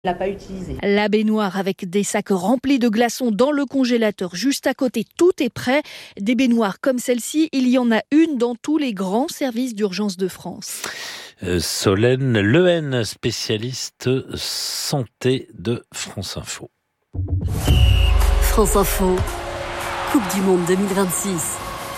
l'a pas utilisé. La baignoire avec des sacs remplis de glaçons dans le congélateur juste à côté, tout est prêt. Des baignoires comme celle-ci, il y en a une dans tous les grands services d'urgence de France. Solène Lehen, spécialiste santé de France Info. France Info, Coupe du Monde 2026.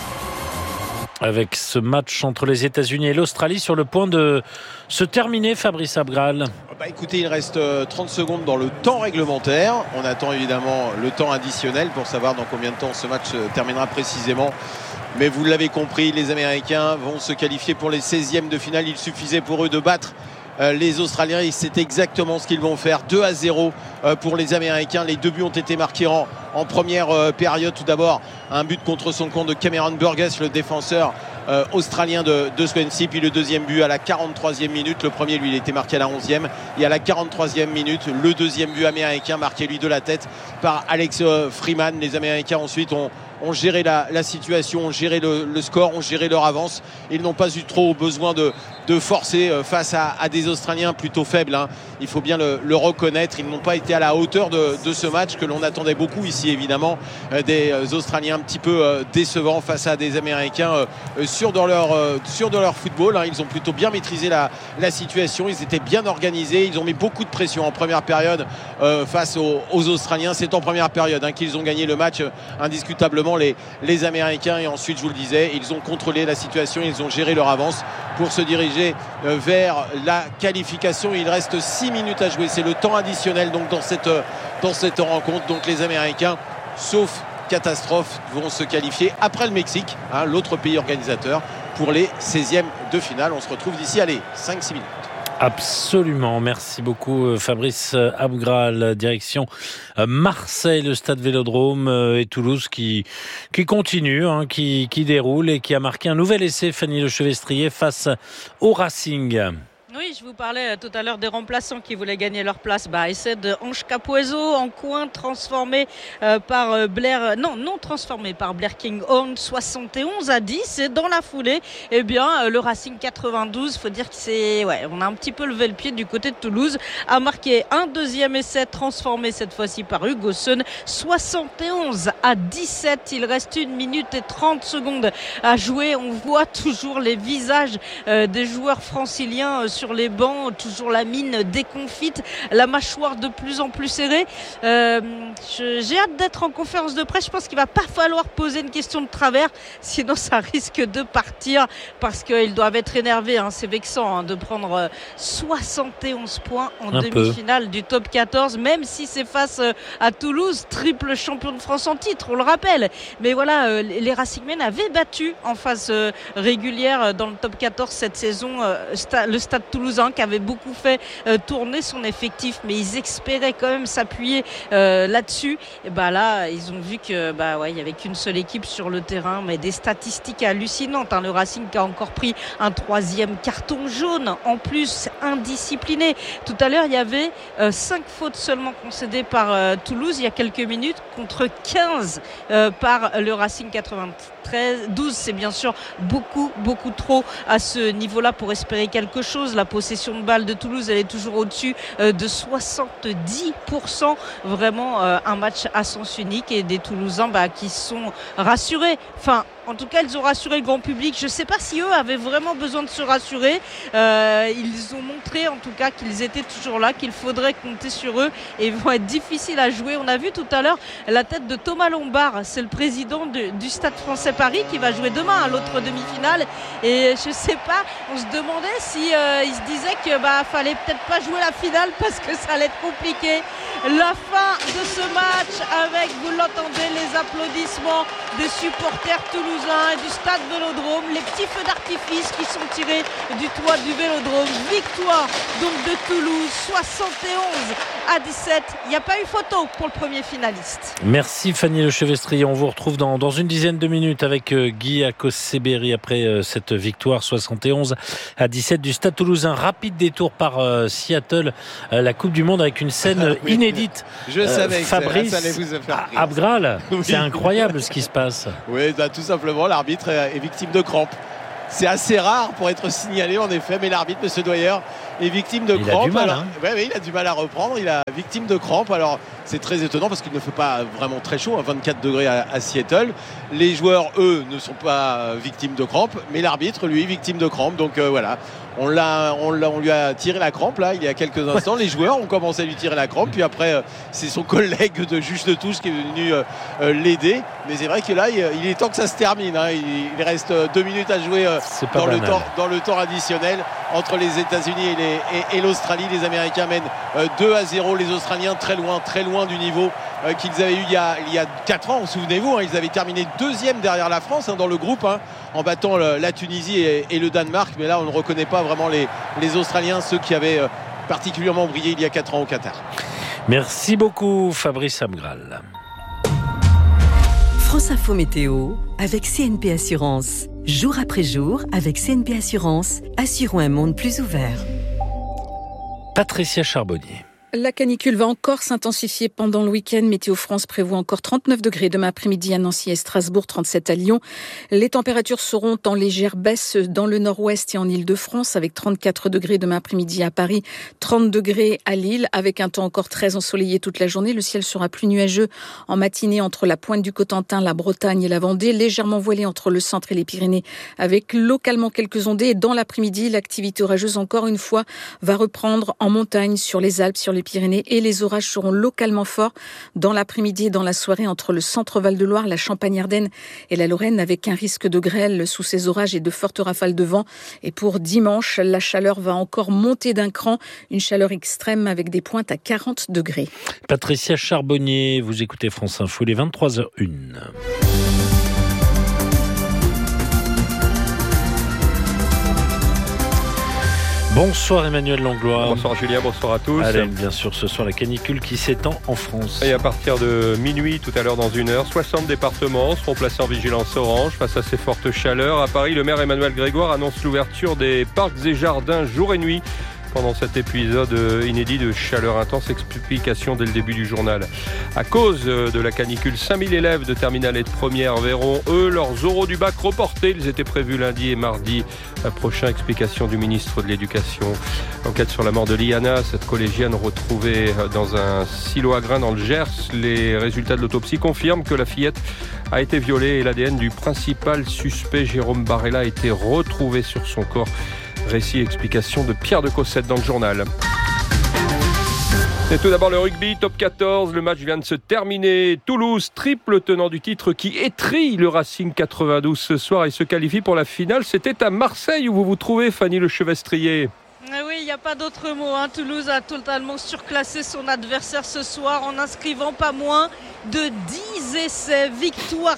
Avec ce match entre les États-Unis et l'Australie sur le point de se terminer, Fabrice Abgral. Écoutez, il reste 30 secondes dans le temps réglementaire. On attend évidemment le temps additionnel pour savoir dans combien de temps ce match se terminera précisément. Mais vous l'avez compris, les Américains vont se qualifier pour les 16e de finale. Il suffisait pour eux de battre les Australiens, et c'est exactement ce qu'ils vont faire. 2-0 pour les Américains. Les 2 buts ont été marqués en première période. Tout d'abord, un but contre son compte de Cameron Burgess, le défenseur australien de Swansea. Puis le deuxième but à la 43e minute. Le premier, lui, il était marqué à la 11e. Et à la 43e minute, le deuxième but américain marqué, lui, de la tête par Alex Freeman. Les Américains ensuite ont géré la situation, ont géré le score, ont géré leur avance. Ils n'ont pas eu trop besoin de forcer face à des Australiens plutôt faibles, hein. Il faut bien le reconnaître. Ils n'ont pas été à la hauteur de ce match que l'on attendait beaucoup ici, évidemment. Des Australiens un petit peu décevants face à des Américains sûrs de leur football, hein. Ils ont plutôt bien maîtrisé la situation. Ils étaient bien organisés. Ils ont mis beaucoup de pression en première période face aux Australiens. C'est en première période, hein, qu'ils ont gagné le match indiscutablement, les Américains. Et ensuite, je vous le disais, ils ont contrôlé la situation. Ils ont géré leur avance pour se diriger vers la qualification. Il reste 6 minutes à jouer. C'est le temps additionnel donc dans cette rencontre. Donc les Américains, sauf catastrophe, vont se qualifier après le Mexique, hein, l'autre pays organisateur, pour les 16e de finale. On se retrouve d'ici, 5-6 minutes. Absolument, merci beaucoup Fabrice Abgral. Direction Marseille, le stade Vélodrome, et Toulouse qui continue, hein, qui déroule et qui a marqué un nouvel essai, Fanny Lechevestrier, face au Racing. Oui, je vous parlais tout à l'heure des remplaçants qui voulaient gagner leur place. Essai de Ange Capuezo en coin transformé par Blair, non transformé par Blair Kinghorn, 71-10. Et dans la foulée, le Racing 92, faut dire que on a un petit peu levé le pied du côté de Toulouse, a marqué un deuxième essai transformé cette fois-ci par Hugoson, 71-17. Il reste 1 minute et 30 secondes à jouer. On voit toujours les visages des joueurs franciliens sur les bancs, toujours la mine déconfite, la mâchoire de plus en plus serrée. J'ai hâte d'être en conférence de presse. Je pense qu'il va pas falloir poser une question de travers, sinon ça risque de partir, parce qu'ils doivent être énervés, hein. C'est vexant, hein, de prendre 71 points en demi-finale du top 14, même si c'est face à Toulouse, triple champion de France en titre, on le rappelle. Mais voilà, les Racingmen avaient battu en phase régulière dans le top 14 cette saison le Stade Toulousain, qui avait beaucoup fait tourner son effectif, mais ils espéraient quand même s'appuyer là-dessus. Et là, ils ont vu que il y avait qu'une seule équipe sur le terrain, mais des statistiques hallucinantes, hein. Le Racing qui a encore pris un 3e carton jaune, en plus indiscipliné. Tout à l'heure, il y avait 5 fautes seulement concédées par Toulouse il y a quelques minutes, contre 15 par le Racing 93. 12, c'est bien sûr beaucoup trop à ce niveau-là pour espérer quelque chose. La possession de balle de Toulouse, elle est toujours au-dessus de 70%. Vraiment un match à sens unique, et des Toulousains qui sont rassurés. Enfin, en tout cas, ils ont rassuré le grand public. Je ne sais pas si eux avaient vraiment besoin de se rassurer. Ils ont montré en tout cas qu'ils étaient toujours là, qu'il faudrait compter sur eux, et ils vont être difficiles à jouer. On a vu tout à l'heure la tête de Thomas Lombard, c'est le président du Stade Français Paris, qui va jouer demain à l'autre demi-finale. Et je ne sais pas, on se demandait si il se disait que fallait peut-être pas jouer la finale parce que ça allait être compliqué. La fin de ce match avec, vous l'entendez, les applaudissements des supporters toulousains et du stade Vélodrome, les petits feux d'artifice qui sont tirés du toit du Vélodrome. Victoire donc de Toulouse, 71-17. Il n'y a pas eu photo pour le premier finaliste. Merci Fanny Lechevestrier. On vous retrouve dans une dizaine de minutes avec Guy Akos-Seberi après cette victoire 71-17 du Stade Toulousain. Rapide détour par Seattle, la Coupe du Monde, avec une scène inédite. Je savais que Fabrice ça allait vous faire rire. Abgral, Oui. C'est incroyable ce qui se passe. Oui, tout simplement, l'arbitre est victime de crampes. c'est assez rare pour être signalé en effet, mais l'arbitre, M. Dwyer, est victime de crampes. Il a du mal, alors, il a du mal à reprendre, il est victime de crampes. Alors c'est très étonnant parce qu'il ne fait pas vraiment très chaud, à 24 degrés à Seattle. Les joueurs, eux, ne sont pas victimes de crampes, mais l'arbitre, lui, victime de crampes. Donc voilà, on lui a tiré la crampe là, il y a quelques instants. Les joueurs ont commencé à lui tirer la crampe, puis après c'est son collègue de juge de touche qui est venu l'aider. Mais c'est vrai que là, il est temps que ça se termine. Il reste 2 minutes à jouer dans le temps additionnel entre les États-Unis et l'Australie. Les Américains mènent 2-0. Les Australiens très loin du niveau qu'ils avaient eu il y a 4 ans. Souvenez-vous, ils avaient terminé 2e derrière la France dans le groupe, en battant la Tunisie et le Danemark. Mais là, on ne reconnaît pas vraiment les Australiens, ceux qui avaient particulièrement brillé il y a 4 ans au Qatar. Merci beaucoup, Fabrice Abgral. France Info Météo avec CNP Assurance. Jour après jour, avec CNP Assurance, assurons un monde plus ouvert. Patricia Charbonnier. La canicule va encore s'intensifier pendant le week-end. Météo France prévoit encore 39 degrés demain après-midi à Nancy et Strasbourg, 37 à Lyon. Les températures seront en légère baisse dans le nord-ouest et en Île-de-France, avec 34 degrés demain après-midi à Paris, 30 degrés à Lille, avec un temps encore très ensoleillé toute la journée. Le ciel sera plus nuageux en matinée entre la pointe du Cotentin, la Bretagne et la Vendée, légèrement voilé entre le centre et les Pyrénées, avec localement quelques ondées. Et dans l'après-midi, l'activité orageuse, encore une fois, va reprendre en montagne, sur les Alpes, sur les Pyrénées, et les orages seront localement forts dans l'après-midi et dans la soirée entre le centre Val-de-Loire, la Champagne-Ardenne et la Lorraine, avec un risque de grêle sous ces orages et de fortes rafales de vent. Et pour dimanche, la chaleur va encore monter d'un cran, une chaleur extrême avec des pointes à 40 degrés. Patricia Charbonnier, vous écoutez France Info, les 23h01. Bonsoir Emmanuel Langlois. Bonsoir Julien, bonsoir à tous. Allez, bien sûr, ce soir la canicule qui s'étend en France. Et à partir de minuit, tout à l'heure dans 1 heure, 60 départements seront placés en vigilance orange face à ces fortes chaleurs. À Paris, le maire Emmanuel Grégoire annonce l'ouverture des parcs et jardins jour et nuit pendant cet épisode inédit de chaleur intense. Explication dès le début du journal. À cause de la canicule, 5000 élèves de terminale et de première verront, eux, leurs oraux du bac reportés. Ils étaient prévus lundi et mardi prochain. Explication du ministre de l'Éducation. Enquête sur la mort de Liana, cette collégienne retrouvée dans un silo à grains dans le Gers. Les résultats de l'autopsie confirment que la fillette a été violée et l'ADN du principal suspect, Jérôme Barella, a été retrouvé sur son corps. Récit et explication de Pierre de Cossette dans le journal. Et tout d'abord le rugby, top 14, le match vient de se terminer. Toulouse, triple tenant du titre qui étrille le Racing 92 ce soir et se qualifie pour la finale. C'était à Marseille où vous vous trouvez, Fanny Le Chevestrier. Oui, il n'y a pas d'autre mot. Toulouse a totalement surclassé son adversaire ce soir en inscrivant pas moins de 10 essais. Victoire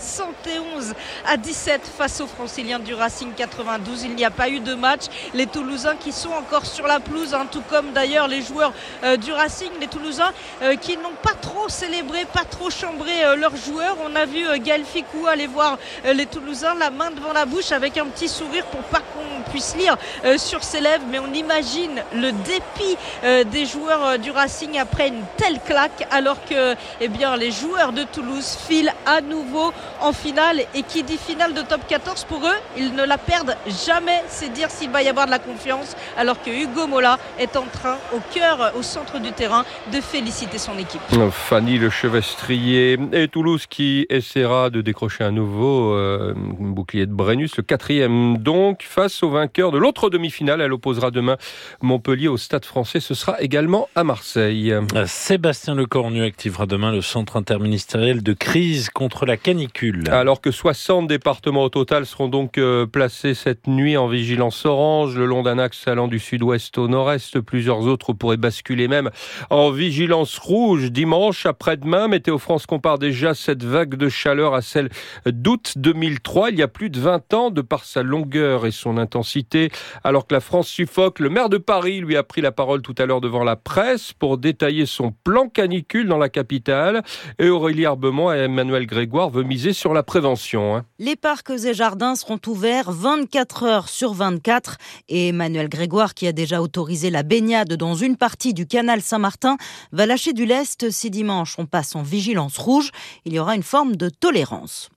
71-17 face aux Franciliens du Racing 92. Il n'y a pas eu de match. Les Toulousains qui sont encore sur la pelouse, tout comme d'ailleurs les joueurs du Racing, les Toulousains qui n'ont pas trop célébré, pas trop chambré leurs joueurs. On a vu Gaël Ficou aller voir les Toulousains, la main devant la bouche avec un petit sourire pour pas qu'on puisse lire sur ses lèvres, mais on imagine le dépit des joueurs du Racing après une telle claque, alors que les joueurs de Toulouse filent à nouveau en finale. Et qui dit finale de top 14, pour eux, ils ne la perdent jamais. C'est dire s'il va y avoir de la confiance, alors que Hugo Mola est en train, au centre du terrain, de féliciter son équipe. Fanny Le Chevestrier. Et Toulouse qui essaiera de décrocher un nouveau bouclier de Brennus, le 4e donc, face au vainqueur de l'autre demi-finale. Elle opposera demain Montpellier au Stade Français. Ce sera également à Marseille. Sébastien Lecornu activera demain le centre interministériel de crise contre la canicule. Alors que 60 départements au total seront donc placés cette nuit en vigilance orange, le long d'un axe allant du sud-ouest au nord-est. Plusieurs autres pourraient basculer même en vigilance rouge dimanche. Après-demain, Météo France compare déjà cette vague de chaleur à celle d'août 2003, il y a plus de 20 ans, de par sa longueur et son intensité. Alors que la France suffoque, le maire de Paris lui a pris la parole tout à l'heure devant la presse pour détailler son plan canicule dans la capitale. Et Aurélie Arbemont et Emmanuel Grégoire veut miser sur la prévention. Les parcs et jardins seront ouverts 24 heures sur 24. Et Emmanuel Grégoire, qui a déjà autorisé la baignade dans une partie du canal Saint-Martin, va lâcher du lest si dimanche on passe en vigilance rouge. Il y aura une forme de tolérance.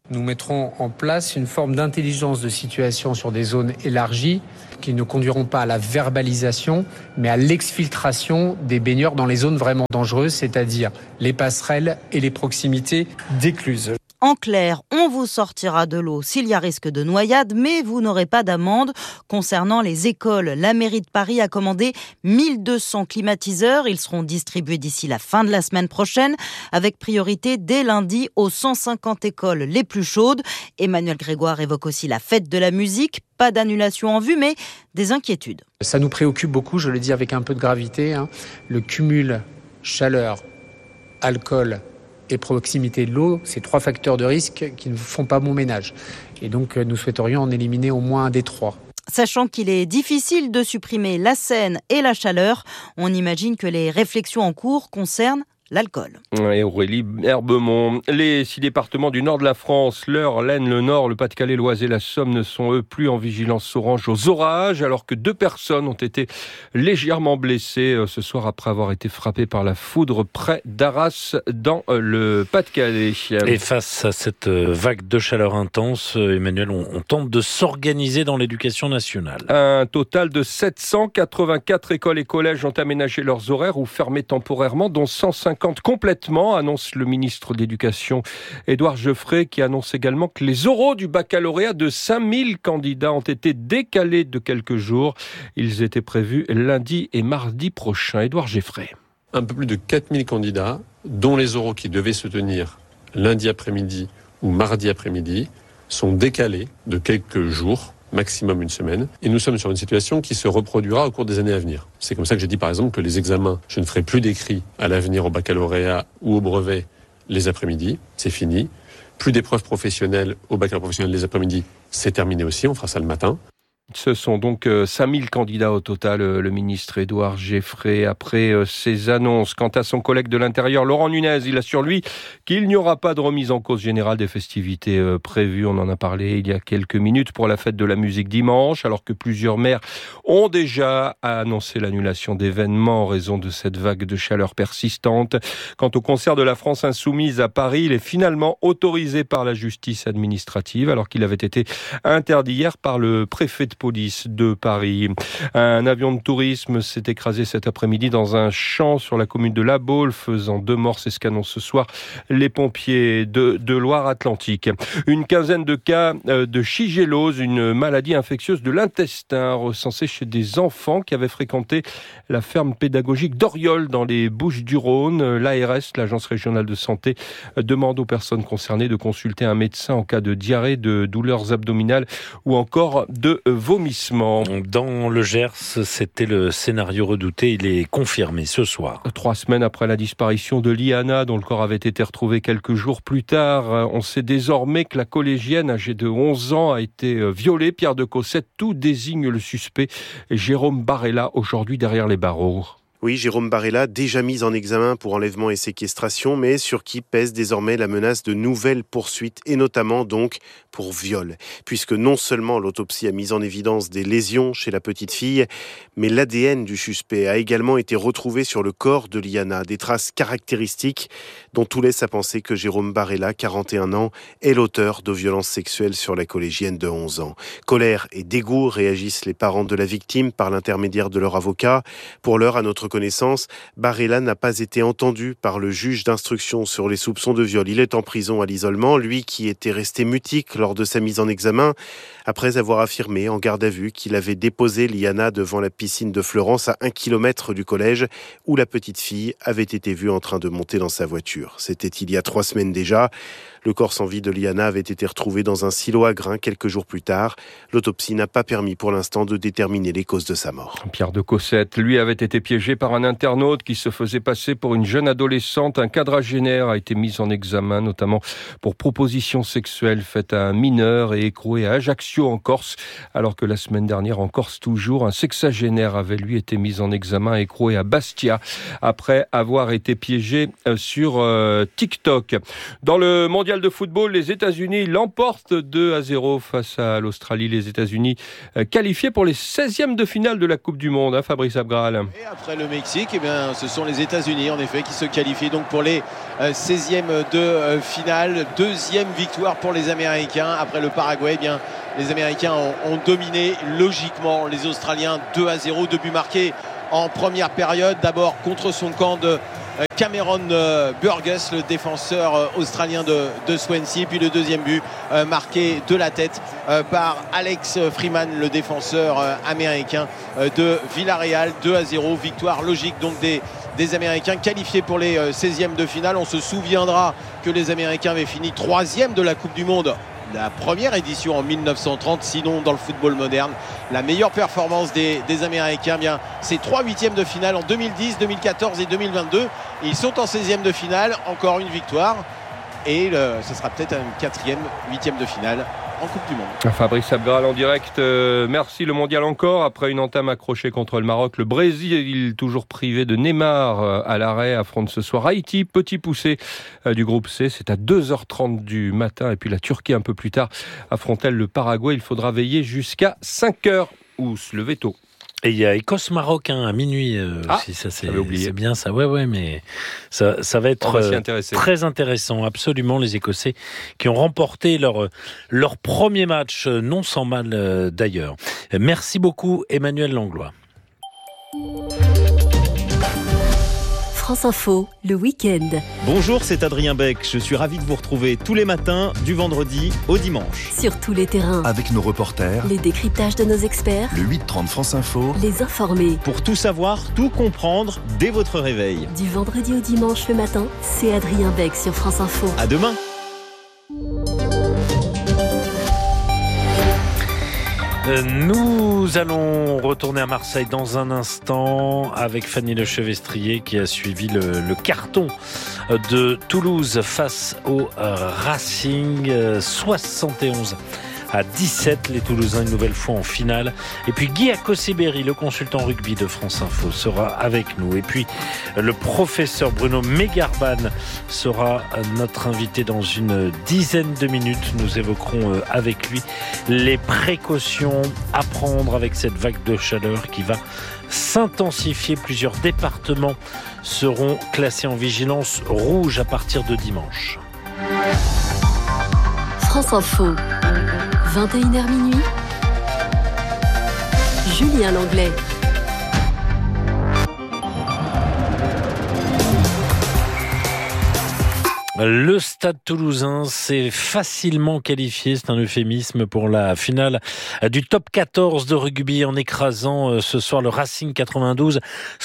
Nous mettrons en place une forme d'intelligence de situation sur des zones élargies qui ne conduiront pas à la verbalisation, mais à l'exfiltration des baigneurs dans les zones vraiment dangereuses, c'est-à-dire les passerelles et les proximités d'écluses. En clair, on vous sortira de l'eau s'il y a risque de noyade, mais vous n'aurez pas d'amende. Concernant les écoles, la mairie de Paris a commandé 1200 climatiseurs. Ils seront distribués d'ici la fin de la semaine prochaine, avec priorité dès lundi aux 150 écoles les plus chaudes. Emmanuel Grégoire évoque aussi la fête de la musique. Pas d'annulation en vue, mais des inquiétudes. Ça nous préoccupe beaucoup, je le dis avec un peu de gravité. Le cumul chaleur, alcool et proximité de l'eau, c'est 3 facteurs de risque qui ne font pas bon ménage. Et donc, nous souhaiterions en éliminer au moins un des 3. Sachant qu'il est difficile de supprimer la Seine et la chaleur, on imagine que les réflexions en cours concernent l'alcool. Et Aurélie Herbemont. Les 6 départements du nord de la France, l'Eure, l'Aisne, le Nord, le Pas-de-Calais, l'Oise et la Somme ne sont eux plus en vigilance orange aux orages, alors que 2 personnes ont été légèrement blessées ce soir après avoir été frappées par la foudre près d'Arras dans le Pas-de-Calais. Et face à cette vague de chaleur intense, Emmanuel, on tente de s'organiser dans l'éducation nationale. Un total de 784 écoles et collèges ont aménagé leurs horaires ou fermé temporairement, dont 150 complètement, annonce le ministre de l'Éducation Édouard Geoffrey, qui annonce également que les oraux du baccalauréat de 5000 candidats ont été décalés de quelques jours. Ils étaient prévus lundi et mardi prochain. Édouard Geoffrey. Un peu plus de 4000 candidats, dont les oraux qui devaient se tenir lundi après-midi ou mardi après-midi, sont décalés de quelques jours, maximum une semaine, et nous sommes sur une situation qui se reproduira au cours des années à venir. C'est comme ça que j'ai dit par exemple que les examens, je ne ferai plus d'écrits à l'avenir au baccalauréat ou au brevet les après-midi, c'est fini. Plus d'épreuves professionnelles au baccalauréat professionnel les après-midi, c'est terminé aussi, on fera ça le matin. Ce sont donc 5000 candidats au total, le ministre Édouard Geoffrey, après ces annonces. Quant à son collègue de l'Intérieur, Laurent Nunez, il assure, lui, qu'il n'y aura pas de remise en cause générale des festivités prévues. On en a parlé il y a quelques minutes pour la fête de la musique dimanche, alors que plusieurs maires ont déjà annoncé l'annulation d'événements en raison de cette vague de chaleur persistante. Quant au concert de la France Insoumise à Paris, il est finalement autorisé par la justice administrative, alors qu'il avait été interdit hier par le préfet de police de Paris. Un avion de tourisme s'est écrasé cet après-midi dans un champ sur la commune de La Baule, faisant 2 morts, c'est ce qu'annoncent ce soir les pompiers de Loire-Atlantique. Une quinzaine de cas de shigellose, une maladie infectieuse de l'intestin recensée chez des enfants qui avaient fréquenté la ferme pédagogique d'Oriol dans les Bouches-du-Rhône. L'ARS, l'Agence régionale de santé, demande aux personnes concernées de consulter un médecin en cas de diarrhée, de douleurs abdominales ou encore de vomissement. Dans le Gers, c'était le scénario redouté. Il est confirmé ce soir. 3 semaines après la disparition de Liana, dont le corps avait été retrouvé quelques jours plus tard, on sait désormais que la collégienne âgée de 11 ans a été violée. Pierre de Cossette, tout désigne le suspect Jérôme Barella, aujourd'hui derrière les barreaux. Oui, Jérôme Barella, déjà mis en examen pour enlèvement et séquestration, mais sur qui pèse désormais la menace de nouvelles poursuites, et notamment donc pour viol. Puisque non seulement l'autopsie a mis en évidence des lésions chez la petite fille, mais l'ADN du suspect a également été retrouvé sur le corps de Liana. Des traces caractéristiques dont tout laisse à penser que Jérôme Barella, 41 ans, est l'auteur de violences sexuelles sur la collégienne de 11 ans. Colère et dégoût réagissent les parents de la victime par l'intermédiaire de leur avocat. Pour l'heure, à notre connaissance, Barella n'a pas été entendu par le juge d'instruction sur les soupçons de viol. Il est en prison à l'isolement, lui qui était resté mutique lors de sa mise en examen, après avoir affirmé en garde à vue qu'il avait déposé Liana devant la piscine de Fleurance à 1 kilomètre du collège où la petite fille avait été vue en train de monter dans sa voiture. C'était il y a 3 semaines déjà. Le corps sans vie de Liana avait été retrouvé dans un silo à grains quelques jours plus tard. L'autopsie n'a pas permis pour l'instant de déterminer les causes de sa mort. Pierre de Cossette, lui, avait été piégé par un internaute qui se faisait passer pour une jeune adolescente. Un quadragénaire a été mis en examen, notamment pour proposition sexuelle faite à un mineur et écroué à Ajaccio en Corse. Alors que la semaine dernière, en Corse toujours, un sexagénaire avait lui été mis en examen et écroué à Bastia après avoir été piégé sur TikTok. Dans le mondial de football, les États-Unis l'emportent 2-0 face à l'Australie. Les États-Unis qualifiés pour les 16e de finale de la Coupe du Monde, Fabrice Abgral. Et après le le Mexique, eh bien, ce sont les États-Unis en effet qui se qualifient donc pour les 16e de finale. Deuxième victoire pour les Américains après le Paraguay. Eh bien, les Américains ont dominé logiquement les Australiens 2-0, 2 buts marqués en première période. D'abord contre son camp de Cameron Burgess, le défenseur australien de Swansea. Puis le deuxième but marqué de la tête par Alex Freeman, le défenseur américain de Villarreal. 2-0, victoire logique donc des Américains qualifiés pour les 16e de finale. On se souviendra que les Américains avaient fini 3e de la Coupe du Monde, la première édition en 1930. Sinon, dans le football moderne, la meilleure performance des Américains, bien, c'est 3 8e de finale en 2010, 2014 et 2022. Ils sont en 16e de finale, encore une victoire. Et ce sera peut-être un 4e, 8e de finale en Coupe du Monde. Fabrice Abgral en direct. Merci. Le mondial encore. Après une entame accrochée contre le Maroc, le Brésil, toujours privé de Neymar à l'arrêt, affronte ce soir Haïti. Petit poussé du groupe C. C'est à 2h30 du matin. Et puis la Turquie un peu plus tard affronte-t-elle le Paraguay. Il faudra veiller jusqu'à 5h ou se lever tôt. Et il y a Écosse-Maroc à minuit aussi, ça c'est bien ça. Ouais, mais ça va être très intéressant, absolument. Les Écossais qui ont remporté leur premier match, non sans mal d'ailleurs. Merci beaucoup Emmanuel Langlois. France Info, le week-end. Bonjour, c'est Adrien Beck. Je suis ravi de vous retrouver tous les matins, du vendredi au dimanche. Sur tous les terrains. Avec nos reporters. Les décryptages de nos experts. Le 8-30 France Info. Les informés. Pour tout savoir, tout comprendre dès votre réveil. Du vendredi au dimanche le matin, c'est Adrien Beck sur France Info. À demain. Nous allons retourner à Marseille dans un instant avec Fanny Lechevestrier qui a suivi le carton de Toulouse face au Racing 71-17. Les Toulousains une nouvelle fois en finale. Et puis Guy Akoseberi, le consultant rugby de France Info, sera avec nous. Et puis le professeur Bruno Megarban sera notre invité dans une dizaine de minutes. Nous évoquerons avec lui les précautions à prendre avec cette vague de chaleur qui va s'intensifier. Plusieurs départements seront classés en vigilance rouge à partir de dimanche. France Info, 21h minuit, Julien Langlais. Le Stade Toulousain s'est facilement qualifié, c'est un euphémisme, pour la finale du top 14 de rugby en écrasant ce soir le Racing 92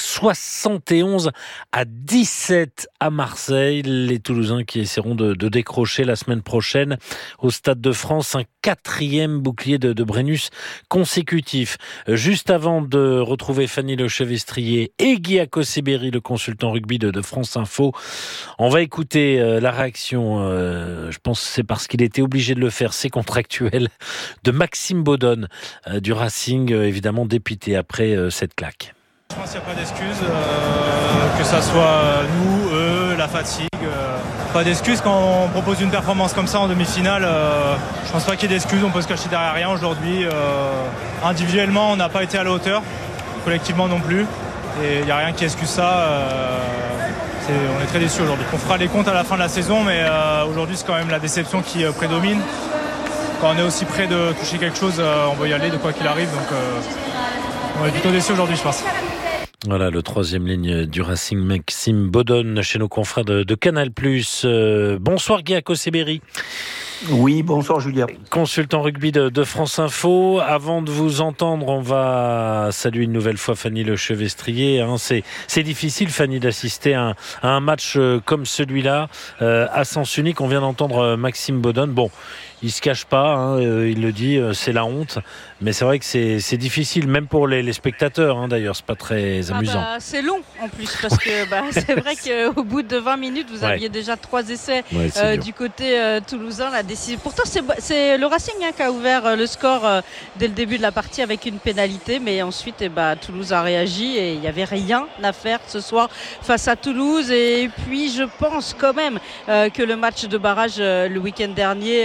71-17 à Marseille. Les Toulousains qui essaieront de décrocher la semaine prochaine au Stade de France un 4e bouclier de Brennus consécutif. Juste avant de retrouver Fanny Lechevestrier et Guy Akoseberi, le consultant rugby de France Info, on va écouter la réaction, je pense que c'est parce qu'il était obligé de le faire, c'est contractuel, de Maxime Baudonne du Racing, évidemment dépité après cette claque. Je pense qu'il n'y a pas d'excuses, que ça soit nous, eux, la fatigue. Pas d'excuses quand on propose une performance comme ça en demi-finale. Je pense pas qu'il y ait d'excuses, on peut se cacher derrière rien aujourd'hui. Individuellement, on n'a pas été à la hauteur, collectivement non plus. Et il n'y a rien qui excuse ça. On est très déçus aujourd'hui. On fera les comptes à la fin de la saison, mais aujourd'hui c'est quand même la déception qui prédomine. Quand on est aussi près de toucher quelque chose, on va y aller de quoi qu'il arrive. Donc on est plutôt déçus aujourd'hui, je pense. Voilà, le 3e ligne du Racing, Maxime Baudonne, chez nos confrères de Canal+. Bonsoir Guy Akoseberi. Oui, bonsoir Julien. Consultant rugby de France Info. Avant de vous entendre, on va saluer une nouvelle fois Fanny Lechevestrier. C'est difficile, Fanny, d'assister à un match comme celui-là, à sens unique. On vient d'entendre Maxime Baudonne. Bon, il se cache pas, il le dit, c'est la honte. Mais c'est vrai que c'est difficile, même pour les spectateurs, d'ailleurs. C'est pas très amusant. C'est long, en plus, parce que c'est vrai qu'au bout de 20 minutes, vous aviez déjà 3 essais du côté toulousain. Pourtant, c'est le Racing qui a ouvert le score dès le début de la partie avec une pénalité. Mais ensuite, Toulouse a réagi et il n'y avait rien à faire ce soir face à Toulouse. Et puis, je pense quand même que le match de barrage le week-end dernier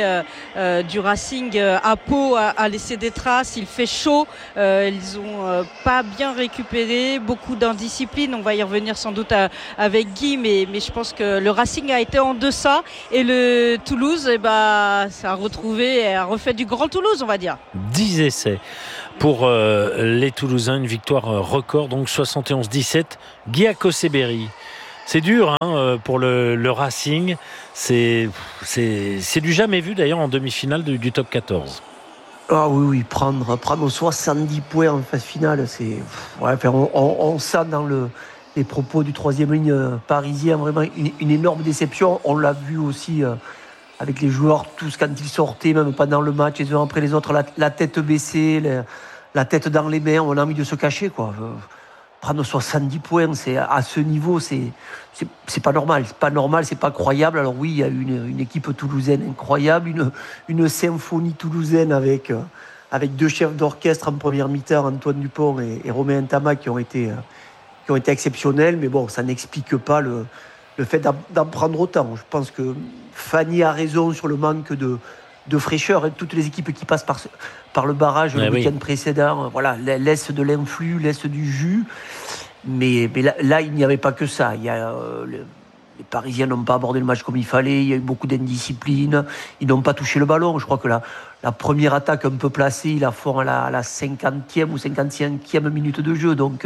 du Racing à Pau a laissé des traces. Il fait chaud. Ils ont pas bien récupéré, beaucoup d'indiscipline. On va y revenir sans doute avec Guy, mais je pense que le Racing a été en deçà et le Toulouse, ça a refait du grand Toulouse, on va dire. 10 essais pour les Toulousains, une victoire record, donc 71-17. Guy Akoseberi. C'est dur pour le Racing. C'est du jamais vu d'ailleurs en demi-finale du top 14. Ah oui, prendre 70 points en phase finale, on sent dans les propos du troisième ligne parisien vraiment une énorme déception. On l'a vu aussi avec les joueurs tous quand ils sortaient, même pendant le match, les uns après les autres, la tête baissée, la tête dans les mains, on a envie de se cacher, quoi. Prendre 70 points, à ce niveau, c'est pas normal. C'est pas normal, c'est pas croyable. Alors oui, il y a une équipe toulousaine incroyable, une symphonie toulousaine avec 2 chefs d'orchestre en première mi-temps, Antoine Dupont et Romain Ntama, qui ont été exceptionnels. Mais bon, ça n'explique pas le fait d'en prendre autant. Je pense que Fanny a raison sur le manque de fraîcheur. Et toutes les équipes qui passent par le barrage le week-end précédent, laissent de l'influx, laissent du jus. Mais là, il n'y avait pas que ça. Les Parisiens n'ont pas abordé le match comme il fallait. Il y a eu beaucoup d'indiscipline. Ils n'ont pas touché le ballon. Je crois que la première attaque un peu placée, ils la font à la 50e ou 55e minute de jeu. Donc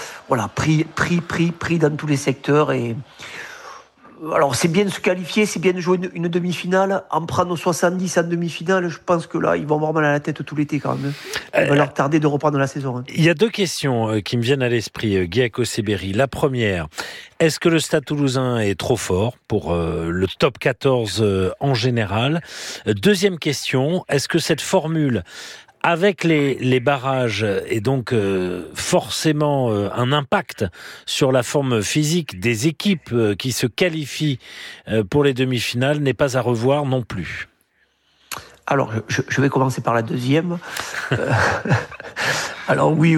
pris dans tous les secteurs. Et alors c'est bien de se qualifier, c'est bien de jouer une demi-finale. En prendre 70 en demi-finale, je pense que là, ils vont avoir mal à la tête tout l'été quand même. Il va leur tarder de reprendre la saison. Il y a 2 questions qui me viennent à l'esprit, Guy Akoseberi. La première, est-ce que le Stade Toulousain est trop fort pour le top 14 en général ? Deuxième question, est-ce que cette formule avec les barrages et donc forcément un impact sur la forme physique des équipes qui se qualifient pour les demi-finales n'est pas à revoir non plus? Alors, je vais commencer par la deuxième. Alors oui,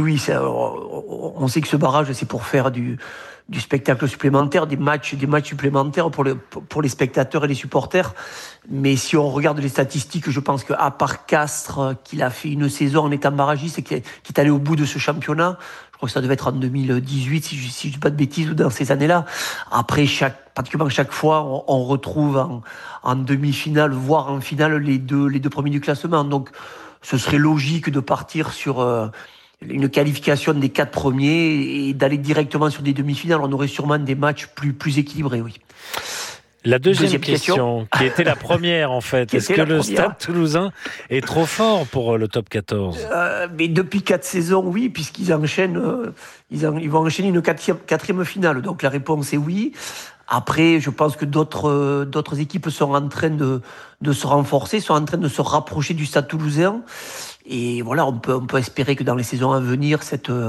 on sait que ce barrage, c'est pour faire du spectacle supplémentaire, des matchs supplémentaires pour les spectateurs et les supporters. Mais si on regarde les statistiques, je pense qu'à part Castres, qu'il a fait une saison en étant barragiste et qui est allé au bout de ce championnat, je crois que ça devait être en 2018, si je ne dis pas de bêtises, ou dans ces années-là. Après, pratiquement chaque fois, on retrouve en demi-finale, voire en finale, les deux premiers du classement. Donc, ce serait logique de partir sur une qualification des 4 premiers et d'aller directement sur des demi-finales. On aurait sûrement des matchs plus équilibrés, oui. La deuxième question, qui était la première en fait. Est-ce que le Stade Toulousain est trop fort pour le top 14 ? Mais depuis 4 saisons, oui, puisqu'ils enchaînent, ils vont enchaîner une quatrième finale. Donc la réponse est oui. Après, je pense que d'autres équipes sont en train de se renforcer, sont en train de se rapprocher du Stade Toulousain. Et voilà, on peut espérer que dans les saisons à venir,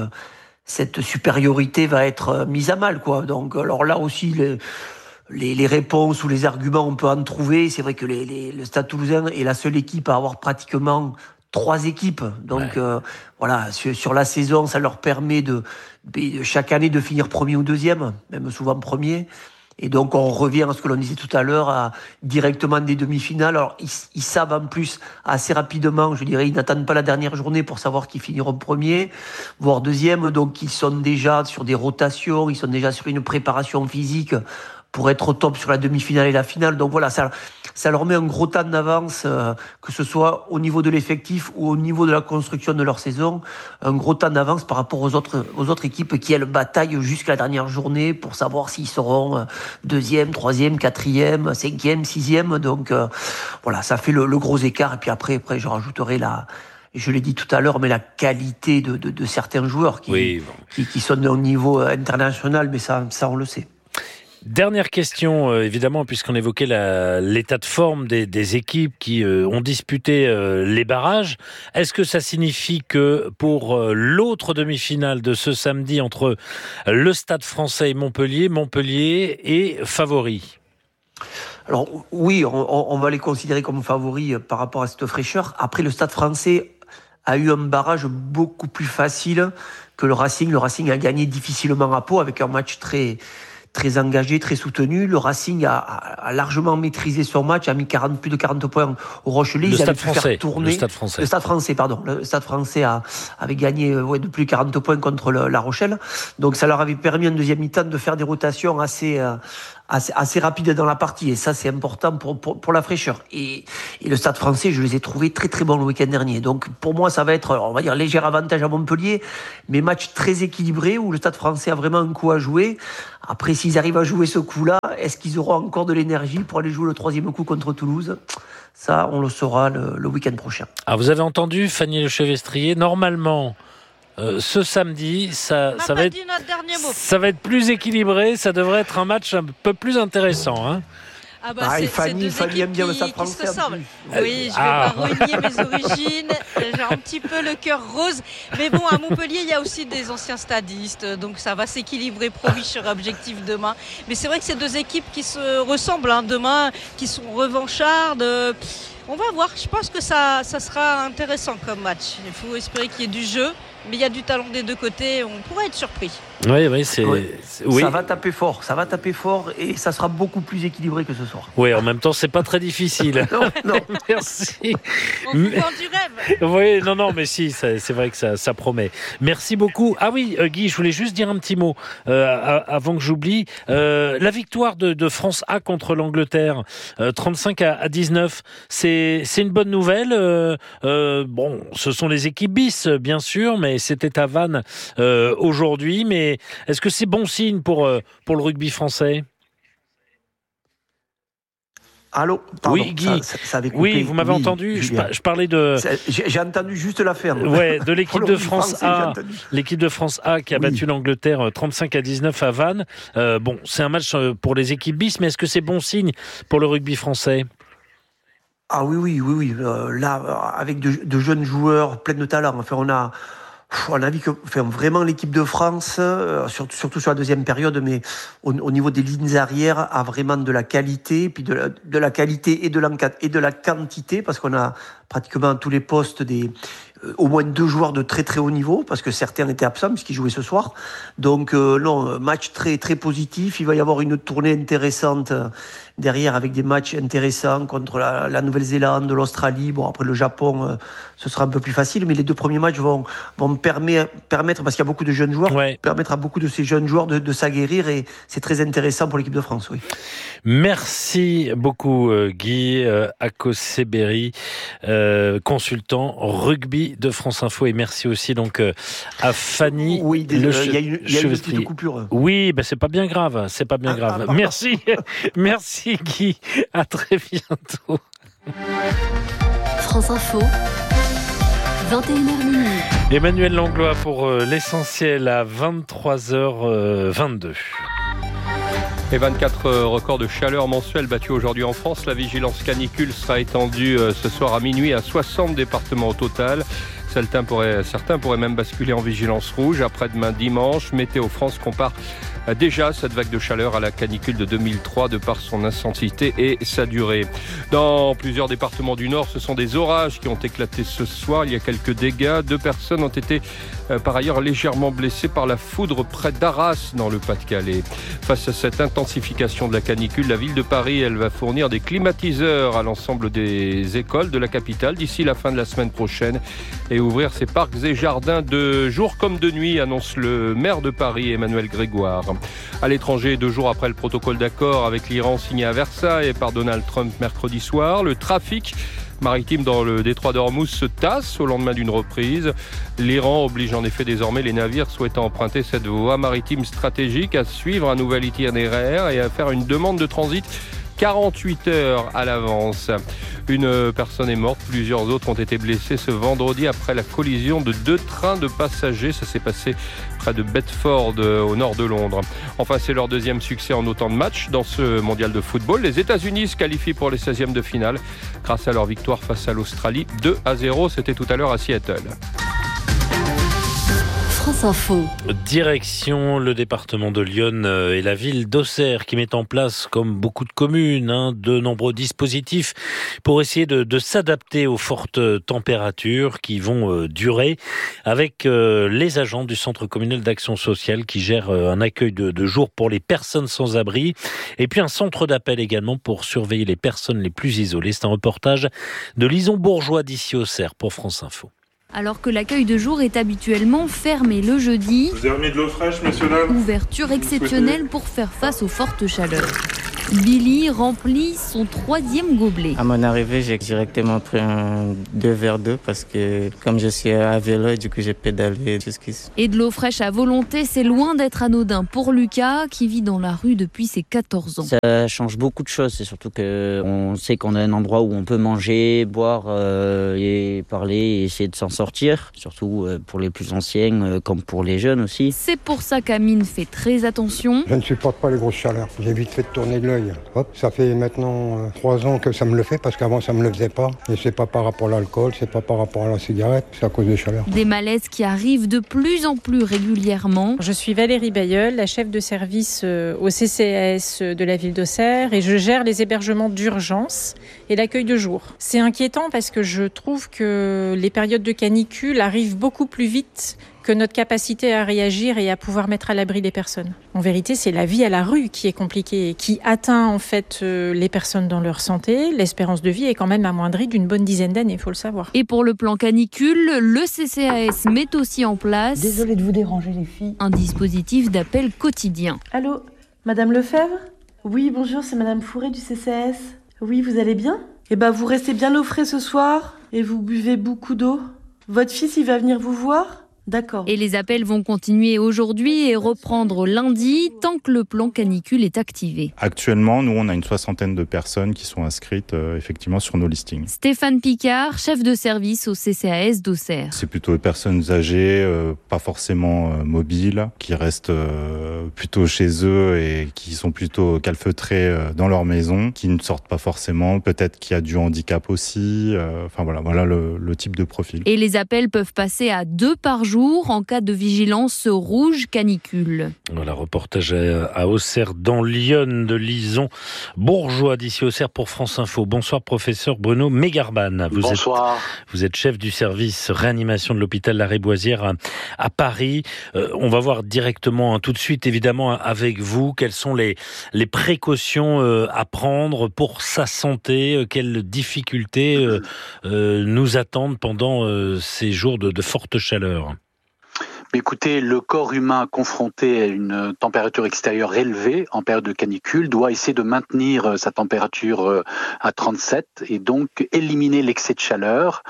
cette supériorité va être mise à mal, quoi. Donc, alors là aussi, les réponses ou les arguments, on peut en trouver. C'est vrai que le Stade Toulousain est la seule équipe à avoir pratiquement 3 équipes. Donc, sur la saison, ça leur permet de chaque année de finir premier ou deuxième, même souvent premier. Et donc, on revient à ce que l'on disait tout à l'heure, à directement des demi-finales. Alors, ils savent en plus assez rapidement, je dirais, ils n'attendent pas la dernière journée pour savoir qui finiront premier, voire deuxième. Donc, ils sont déjà sur des rotations, ils sont déjà sur une préparation physique pour être au top sur la demi-finale et la finale. Donc voilà, ça leur met un gros temps d'avance, que ce soit au niveau de l'effectif ou au niveau de la construction de leur saison, un gros temps d'avance par rapport aux autres équipes qui, elles, bataillent jusqu'à la dernière journée pour savoir s'ils seront 2e, 3e, 4e, 5e, 6e. Donc voilà, ça fait le gros écart. Et puis après je rajouterai je l'ai dit tout à l'heure, mais la qualité de certains joueurs qui sont au niveau international, mais ça on le sait. Dernière question, évidemment, puisqu'on évoquait l'état de forme des équipes qui ont disputé les barrages. Est-ce que ça signifie que pour l'autre demi-finale de ce samedi entre le Stade Français et Montpellier est favori ? Alors oui, on va les considérer comme favoris par rapport à cette fraîcheur. Après, le Stade Français a eu un barrage beaucoup plus facile que le Racing. Le Racing a gagné difficilement à Pau avec un match très très engagé, très soutenu. Le Racing a largement maîtrisé son match, a mis plus de 40 points au Rochelet. Le Stade français. Le Stade français avait gagné de plus de 40 points contre La Rochelle. Donc ça leur avait permis en deuxième mi-temps de faire des rotations assez rapides dans la partie. Et ça, c'est important pour la fraîcheur. Et le Stade français, je les ai trouvés très très bons le week-end dernier. Donc pour moi, ça va être, on va dire, léger avantage à Montpellier, mais match très équilibré où le Stade français a vraiment un coup à jouer. Après, s'ils arrivent à jouer ce coup-là, est-ce qu'ils auront encore de l'énergie pour aller jouer le troisième coup contre Toulouse ? Ça, on le saura le week-end prochain. Ah, vous avez entendu Fanny Lechevestrier, normalement, ce samedi, ça va être plus équilibré, ça devrait être un match un peu plus intéressant. Hein. Fanny aime bien le Stade français. Oui, je vais pas renier mes origines. J'ai un petit peu le cœur rose. Mais bon, à Montpellier, il y a aussi des anciens stadistes. Donc ça va s'équilibrer, promis, sur objectif demain. Mais c'est vrai que c'est deux équipes qui se ressemblent demain, qui sont revanchardes. On va voir. Je pense que ça sera intéressant comme match. Il faut espérer qu'il y ait du jeu. Mais il y a du talent des deux côtés, on pourrait être surpris. Oui. Ça va taper fort et ça sera beaucoup plus équilibré que ce soir. Oui, en même temps, c'est pas très difficile. non. Merci. On vous vend du rêve. Oui, non, mais si, c'est vrai que ça promet. Merci beaucoup. Ah oui, Guy, je voulais juste dire un petit mot avant que j'oublie. La victoire de France A contre l'Angleterre, 35-19, c'est une bonne nouvelle. Bon, ce sont les équipes bis, bien sûr, mais c'était à Vannes aujourd'hui. Mais est-ce que c'est bon signe pour le rugby français ? Allô, pardon, oui, Guy. Ça avait coupé. Oui, vous m'avez entendu. Je parlais de. J'ai entendu juste la fin. Ouais, de l'équipe de France A. L'équipe de France A qui a battu l'Angleterre 35-19 à Vannes. Bon, c'est un match pour les équipes bis, mais est-ce que c'est bon signe pour le rugby français ? Ah oui. Là, avec de jeunes joueurs pleins de talent. Enfin, on a vu que vraiment l'équipe de France, surtout sur la deuxième période, mais au niveau des lignes arrières, a vraiment de la qualité, puis de la qualité et de la quantité, parce qu'on a pratiquement à tous les postes au moins 2 joueurs de très très haut niveau, parce que certains étaient absents puisqu'ils jouaient ce soir. Donc match très très positif. Il va y avoir une tournée intéressante derrière avec des matchs intéressants contre la Nouvelle-Zélande, l'Australie. Bon, après le Japon, ce sera un peu plus facile, mais les 2 premiers matchs vont permettre, parce qu'il y a beaucoup de jeunes joueurs, permettre à beaucoup de ces jeunes joueurs de s'aguerrir, et c'est très intéressant pour l'équipe de France. Oui. Merci beaucoup Guy Akoseberi, consultant rugby de France Info, et merci aussi donc à Fanny. Oui, il y a une petite coupure. Oui, c'est pas bien grave, Merci, merci Guy. À très bientôt. France Info. 21h minuit. Emmanuel Langlois pour l'essentiel à 23h22. Et 24 records de chaleur mensuels battus aujourd'hui en France. La vigilance canicule sera étendue ce soir à minuit à 60 départements au total. Certains pourraient même basculer en vigilance rouge. Après-demain dimanche, Météo France compare déjà cette vague de chaleur à la canicule de 2003 de par son intensité et sa durée. Dans plusieurs départements du Nord, ce sont des orages qui ont éclaté ce soir. Il y a quelques dégâts. 2 personnes ont été par ailleurs légèrement blessées par la foudre près d'Arras dans le Pas-de-Calais. Face à cette intensification de la canicule, la ville de Paris, elle va fournir des climatiseurs à l'ensemble des écoles de la capitale d'ici la fin de la semaine prochaine et ouvrir ses parcs et jardins de jour comme de nuit, annonce le maire de Paris, Emmanuel Grégoire. À l'étranger, 2 jours après le protocole d'accord avec l'Iran signé à Versailles par Donald Trump mercredi soir, le trafic maritime dans le détroit d'Ormuz se tasse au lendemain d'une reprise. L'Iran oblige en effet désormais les navires souhaitant emprunter cette voie maritime stratégique à suivre un nouvel itinéraire et à faire une demande de transit 48 heures à l'avance. Une personne est morte, plusieurs autres ont été blessés ce vendredi après la collision de 2 trains de passagers. Ça s'est passé près de Bedford, au nord de Londres. Enfin, c'est leur 2e succès en autant de matchs dans ce mondial de football. Les États-Unis se qualifient pour les 16e de finale grâce à leur victoire face à l'Australie 2-0. C'était tout à l'heure à Seattle. France Info. Direction le département de l'Yonne et la ville d'Auxerre qui met en place, comme beaucoup de communes, de nombreux dispositifs pour essayer de s'adapter aux fortes températures qui vont durer, avec les agents du centre communal d'action sociale qui gèrent un accueil de jour pour les personnes sans abri et puis un centre d'appel également pour surveiller les personnes les plus isolées. C'est un reportage de Lison Bourgeois d'ici Auxerre pour France Info. Alors que l'accueil de jour est habituellement fermé le jeudi, vous avez remis de l'eau fraîche, messieurs, dames ? Ouverture exceptionnelle pour faire face aux fortes chaleurs. Billy remplit son 3e gobelet. À mon arrivée, j'ai directement pris 2 verres d'eau parce que comme je suis à vélo, du coup j'ai pédalé jusqu'ici. Et de l'eau fraîche à volonté, c'est loin d'être anodin pour Lucas qui vit dans la rue depuis ses 14 ans. Ça change beaucoup de choses, c'est surtout qu'on sait qu'on a un endroit où on peut manger, boire et parler et essayer de s'en sortir, surtout pour les plus anciens comme pour les jeunes aussi. C'est pour ça qu'Amine fait très attention. Je ne supporte pas les grosses chaleurs, j'ai vite fait de tourner de l'œil. Hop, ça fait maintenant 3 ans que ça me le fait parce qu'avant ça me le faisait pas. Et c'est pas par rapport à l'alcool, c'est pas par rapport à la cigarette, c'est à cause des chaleurs. Des malaises qui arrivent de plus en plus régulièrement. Je suis Valérie Bayeul, la chef de service au CCAS de la ville d'Auxerre et je gère les hébergements d'urgence et l'accueil de jour. C'est inquiétant parce que je trouve que les périodes de canicule arrivent beaucoup plus vite que notre capacité à réagir et à pouvoir mettre à l'abri les personnes. En vérité, c'est la vie à la rue qui est compliquée, qui atteint en fait les personnes dans leur santé. L'espérance de vie est quand même amoindrie d'une bonne dizaine d'années, il faut le savoir. Et pour le plan canicule, le CCAS met aussi en place... Désolée de vous déranger les filles. ...un dispositif d'appel quotidien. Allô, Madame Lefebvre ? Oui, bonjour, c'est Madame Fourré du CCAS. Oui, vous allez bien ? Eh ben, vous restez bien au frais ce soir et vous buvez beaucoup d'eau. Votre fils, il va venir vous voir ? D'accord. Et les appels vont continuer aujourd'hui et reprendre lundi tant que le plan canicule est activé. Actuellement, nous, on a une 60aine de personnes qui sont inscrites effectivement sur nos listings. Stéphane Picard, chef de service au CCAS d'Auxerre. C'est plutôt des personnes âgées, pas forcément mobiles, qui restent plutôt chez eux et qui sont plutôt calfeutrés dans leur maison, qui ne sortent pas forcément, peut-être qu'il y a du handicap aussi. Enfin voilà le type de profil. Et les appels peuvent passer à 2 par jour en cas de vigilance rouge canicule. Voilà, reportage à Auxerre dans l'Yonne de Lison Bourgeois d'ici Auxerre pour France Info. Bonsoir professeur Bruno Mégarban. Bonsoir. Vous êtes chef du service réanimation de l'hôpital Lariboisière à Paris. On va voir directement tout de suite évidemment avec vous quelles sont les précautions à prendre pour sa santé, quelles difficultés nous attendent pendant ces jours de forte chaleur. Écoutez, le corps humain confronté à une température extérieure élevée en période de canicule doit essayer de maintenir sa température à 37 et donc éliminer l'excès de chaleur.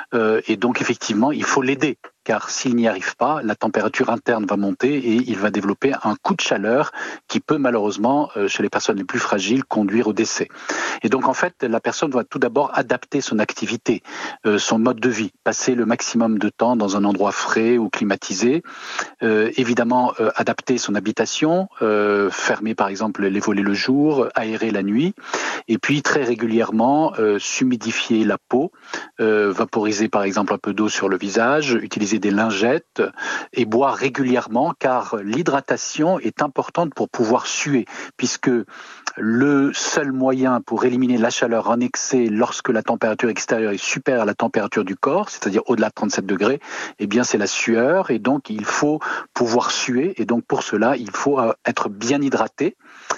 Et donc effectivement, il faut l'aider. Car s'il n'y arrive pas, la température interne va monter et il va développer un coup de chaleur qui peut malheureusement, chez les personnes les plus fragiles, conduire au décès. Et donc en fait, la personne doit tout d'abord adapter son activité, son mode de vie, passer le maximum de temps dans un endroit frais ou climatisé, évidemment adapter son habitation, fermer par exemple les volets le jour, aérer la nuit, et puis très régulièrement s'humidifier la peau, vaporiser par exemple un peu d'eau sur le visage, utiliser des lingettes et boire régulièrement car l'hydratation est importante pour pouvoir suer puisque le seul moyen pour éliminer la chaleur en excès lorsque la température extérieure est supérieure à la température du corps, c'est-à-dire au-delà de 37 degrés, eh bien c'est la sueur et donc il faut pouvoir suer et donc pour cela il faut être bien hydraté,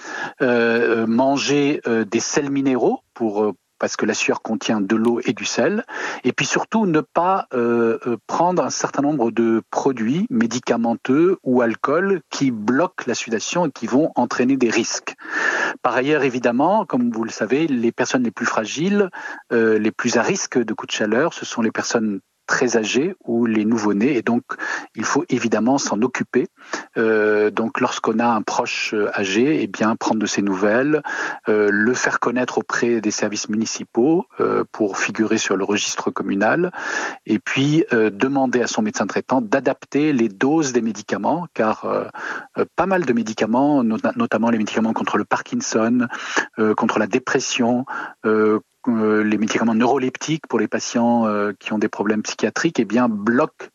manger des sels minéraux parce que la sueur contient de l'eau et du sel, et puis surtout ne pas prendre un certain nombre de produits médicamenteux ou alcool qui bloquent la sudation et qui vont entraîner des risques. Par ailleurs, évidemment, comme vous le savez, les personnes les plus fragiles, les plus à risque de coups de chaleur, ce sont les personnes très âgés ou les nouveau-nés et donc il faut évidemment s'en occuper. Donc lorsqu'on a un proche âgé, eh bien prendre de ses nouvelles, le faire connaître auprès des services municipaux pour figurer sur le registre communal et puis demander à son médecin traitant d'adapter les doses des médicaments car pas mal de médicaments, notamment les médicaments contre le Parkinson, contre la dépression, les médicaments neuroleptiques pour les patients qui ont des problèmes psychiatriques, eh bien bloquent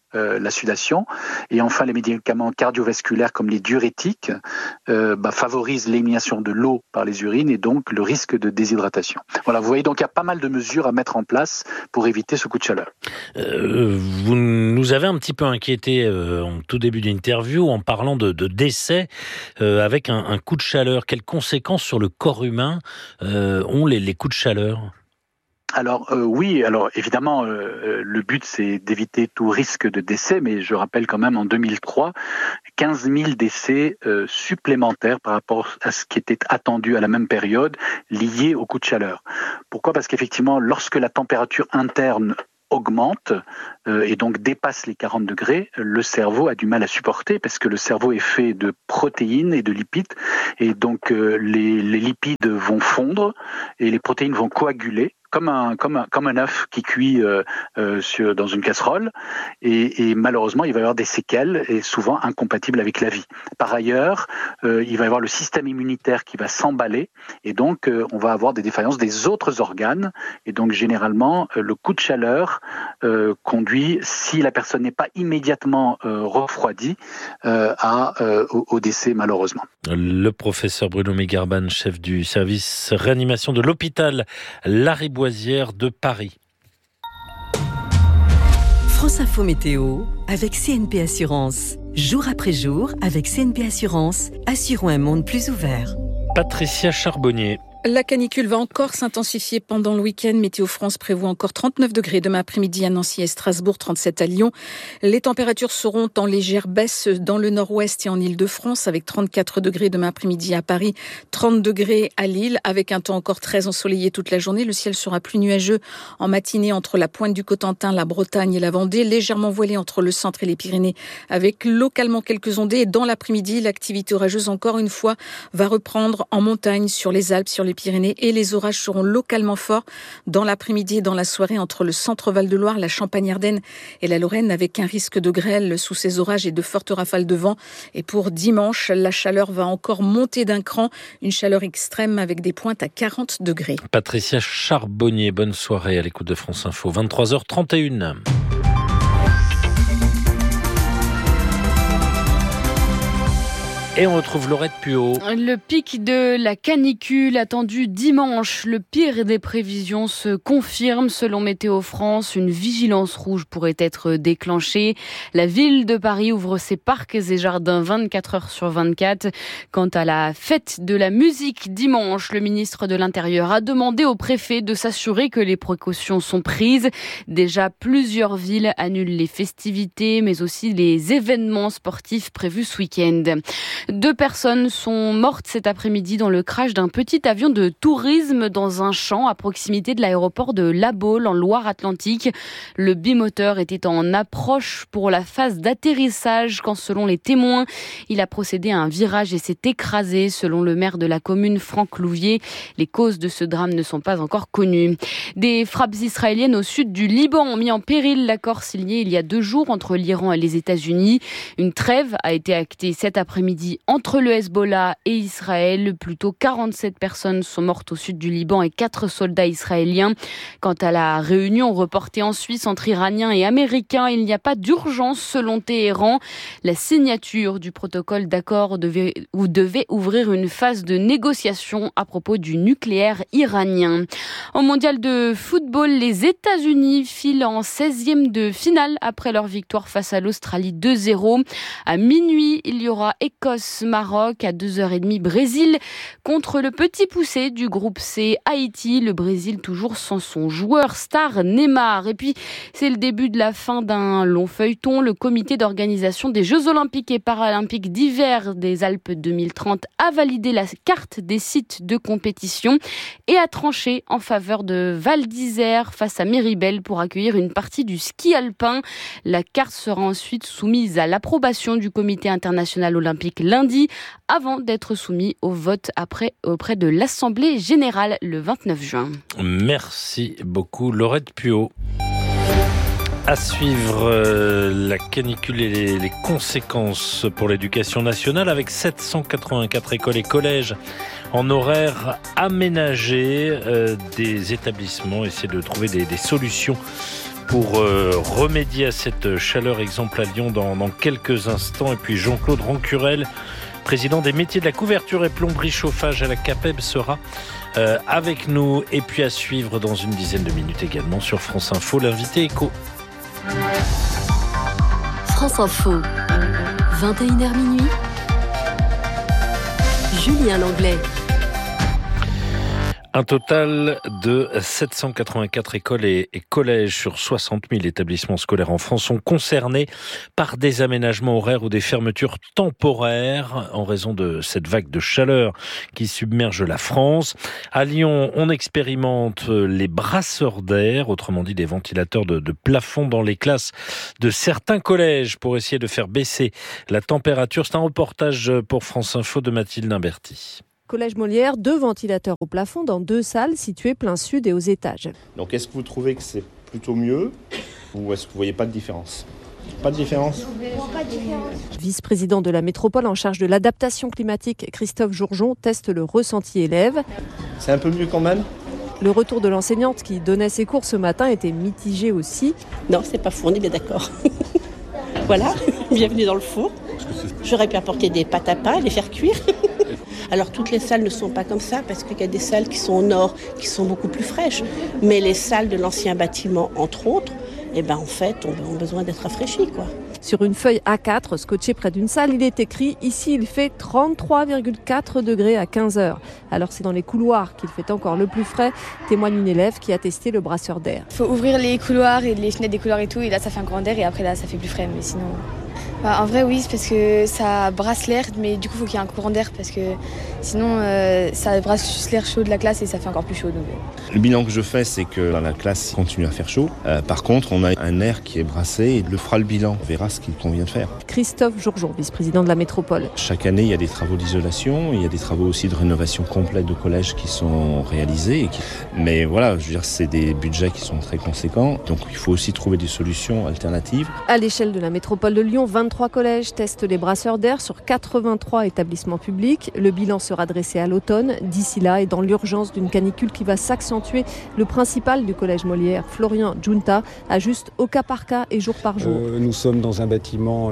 la sudation. Et enfin, les médicaments cardiovasculaires comme les diurétiques favorisent l'élimination de l'eau par les urines et donc le risque de déshydratation. Voilà, vous voyez, donc il y a pas mal de mesures à mettre en place pour éviter ce coup de chaleur. Vous nous avez un petit peu inquiété en tout début d'interview en parlant de décès avec un coup de chaleur. Quelles conséquences sur le corps humain ont les coups de chaleur ? Alors évidemment, le but c'est d'éviter tout risque de décès, mais je rappelle quand même en 2003, 15 000 décès supplémentaires par rapport à ce qui était attendu à la même période liés au coup de chaleur. Pourquoi ? Parce qu'effectivement, lorsque la température interne augmente et donc dépasse les 40 degrés, le cerveau a du mal à supporter parce que le cerveau est fait de protéines et de lipides et donc les lipides vont fondre et les protéines vont coaguler comme un œuf qui cuit dans une casserole et malheureusement il va y avoir des séquelles et souvent incompatibles avec la vie. Par ailleurs, il va y avoir le système immunitaire qui va s'emballer et donc on va avoir des défaillances des autres organes et donc généralement le coup de chaleur conduit, si la personne n'est pas immédiatement refroidie, au décès malheureusement. Le professeur Bruno Megarban, chef du service réanimation de l'hôpital Lariboisière de Paris. France Info Météo avec CNP Assurance. Jour après jour, avec CNP Assurance, assurons un monde plus ouvert. Patricia Charbonnier. La canicule va encore s'intensifier pendant le week-end. Météo France prévoit encore 39 degrés demain après-midi à Nancy et Strasbourg, 37 à Lyon. Les températures seront en légère baisse dans le nord-ouest et en Île-de-France avec 34 degrés demain après-midi à Paris, 30 degrés à Lille avec un temps encore très ensoleillé toute la journée. Le ciel sera plus nuageux en matinée entre la pointe du Cotentin, la Bretagne et la Vendée, légèrement voilé entre le centre et les Pyrénées avec localement quelques ondées. Et dans l'après-midi, l'activité orageuse encore une fois va reprendre en montagne sur les Alpes, sur les Pyrénées et les orages seront localement forts dans l'après-midi et dans la soirée entre le centre Val-de-Loire, la Champagne-Ardenne et la Lorraine avec un risque de grêle sous ces orages et de fortes rafales de vent. Et pour dimanche, la chaleur va encore monter d'un cran, une chaleur extrême avec des pointes à 40 degrés. Patricia Charbonnier, bonne soirée à l'écoute de France Info, 23h31. Et on retrouve Laurette Puot. Le pic de la canicule attendu dimanche. Le pire des prévisions se confirme. Selon Météo France, une vigilance rouge pourrait être déclenchée. La ville de Paris ouvre ses parcs et jardins 24 heures sur 24. Quant à la fête de la musique dimanche, le ministre de l'Intérieur a demandé au préfet de s'assurer que les précautions sont prises. Déjà, plusieurs villes annulent les festivités, mais aussi les événements sportifs prévus ce week-end. 2 personnes sont mortes cet après-midi dans le crash d'un petit avion de tourisme dans un champ à proximité de l'aéroport de La Baule en Loire-Atlantique. Le bimoteur était en approche pour la phase d'atterrissage quand, selon les témoins, il a procédé à un virage et s'est écrasé, selon le maire de la commune, Franck Louvier. Les causes de ce drame ne sont pas encore connues. Des frappes israéliennes au sud du Liban ont mis en péril l'accord signé il y a 2 jours entre l'Iran et les États-Unis. Une trêve a été actée cet après-midi entre le Hezbollah et Israël. Plutôt 47 personnes sont mortes au sud du Liban et 4 soldats israéliens. Quant à la réunion reportée en Suisse entre Iraniens et Américains, il n'y a pas d'urgence selon Téhéran. La signature du protocole d'accord devait ouvrir une phase de négociation à propos du nucléaire iranien. Au mondial de football, les États-Unis filent en 16e de finale après leur victoire face à l'Australie 2-0. À minuit, il y aura Écosse-Maroc, à 2h30 Brésil contre le petit poussé du groupe C, Haïti. Le Brésil toujours sans son joueur star Neymar. Et puis c'est le début de la fin d'un long feuilleton. Le comité d'organisation des Jeux Olympiques et Paralympiques d'hiver des Alpes 2030 a validé la carte des sites de compétition et a tranché en faveur de Val d'Isère face à Méribel pour accueillir une partie du ski alpin. La carte sera ensuite soumise à l'approbation du comité international olympique lundi avant d'être soumis au vote auprès de l'Assemblée générale le 29 juin. Merci beaucoup Laurette Puot. À suivre la canicule et les conséquences pour l'éducation nationale avec 784 écoles et collèges en horaire aménagé. Des établissements essaient de trouver des solutions pour remédier à cette chaleur, exemple à Lyon dans quelques instants. Et puis Jean-Claude Rancurel, président des métiers de la couverture et plomberie chauffage à la CAPEB, sera avec nous. Et puis à suivre dans une dizaine de minutes également sur France Info, l'invité éco. France Info, 21h minuit. Julien Langlais. Un total de 784 écoles et collèges sur 60 000 établissements scolaires en France sont concernés par des aménagements horaires ou des fermetures temporaires en raison de cette vague de chaleur qui submerge la France. À Lyon, on expérimente les brasseurs d'air, autrement dit des ventilateurs de plafond dans les classes de certains collèges pour essayer de faire baisser la température. C'est un reportage pour France Info de Mathilde Imberti. Collège Molière, 2 ventilateurs au plafond dans 2 salles situées plein sud et aux étages. Donc est-ce que vous trouvez que c'est plutôt mieux ou est-ce que vous voyez pas de différence ? Pas de différence ? Pas de différence. Vice-président de la métropole en charge de l'adaptation climatique, Christophe Jourjon, teste le ressenti élève. C'est un peu mieux quand même ? Le retour de l'enseignante qui donnait ses cours ce matin était mitigé aussi. Non, c'est pas fourni, mais d'accord. Voilà, bienvenue dans le four. J'aurais pu apporter des pâtes à pain et les faire cuire. Alors toutes les salles ne sont pas comme ça parce qu'il y a des salles qui sont au nord, qui sont beaucoup plus fraîches. Mais les salles de l'ancien bâtiment, entre autres, en fait, ont besoin d'être rafraîchies, quoi. Sur une feuille A4 scotchée près d'une salle, il est écrit « Ici, il fait 33,4 degrés à 15 heures ». Alors c'est dans les couloirs qu'il fait encore le plus frais, témoigne une élève qui a testé le brasseur d'air. Il faut ouvrir les couloirs et les fenêtres des couloirs et tout, et là ça fait un courant d'air et après là ça fait plus frais, mais sinon... en vrai oui, c'est parce que ça brasse l'air, mais du coup il faut qu'il y ait un courant d'air parce que sinon ça brasse juste l'air chaud de la classe et ça fait encore plus chaud. Donc... Le bilan que je fais, c'est que dans la classe continue à faire chaud. Par contre, on a un air qui est brassé et il le fera le bilan. On verra ce qu'il convient de faire. Christophe Jourjon, vice-président de la métropole. Chaque année, il y a des travaux d'isolation, il y a des travaux aussi de rénovation complète de collèges qui sont réalisés. Mais voilà, je veux dire, c'est des budgets qui sont très conséquents. Donc il faut aussi trouver des solutions alternatives. À l'échelle de la métropole de Lyon, 23 collèges testent les brasseurs d'air sur 83 établissements publics. Le bilan sera dressé à l'automne. D'ici là, et dans l'urgence d'une canicule qui va s'accentuer, le principal du collège Molière, Florian Junta, ajuste au cas par cas et jour par jour. Nous sommes dans un bâtiment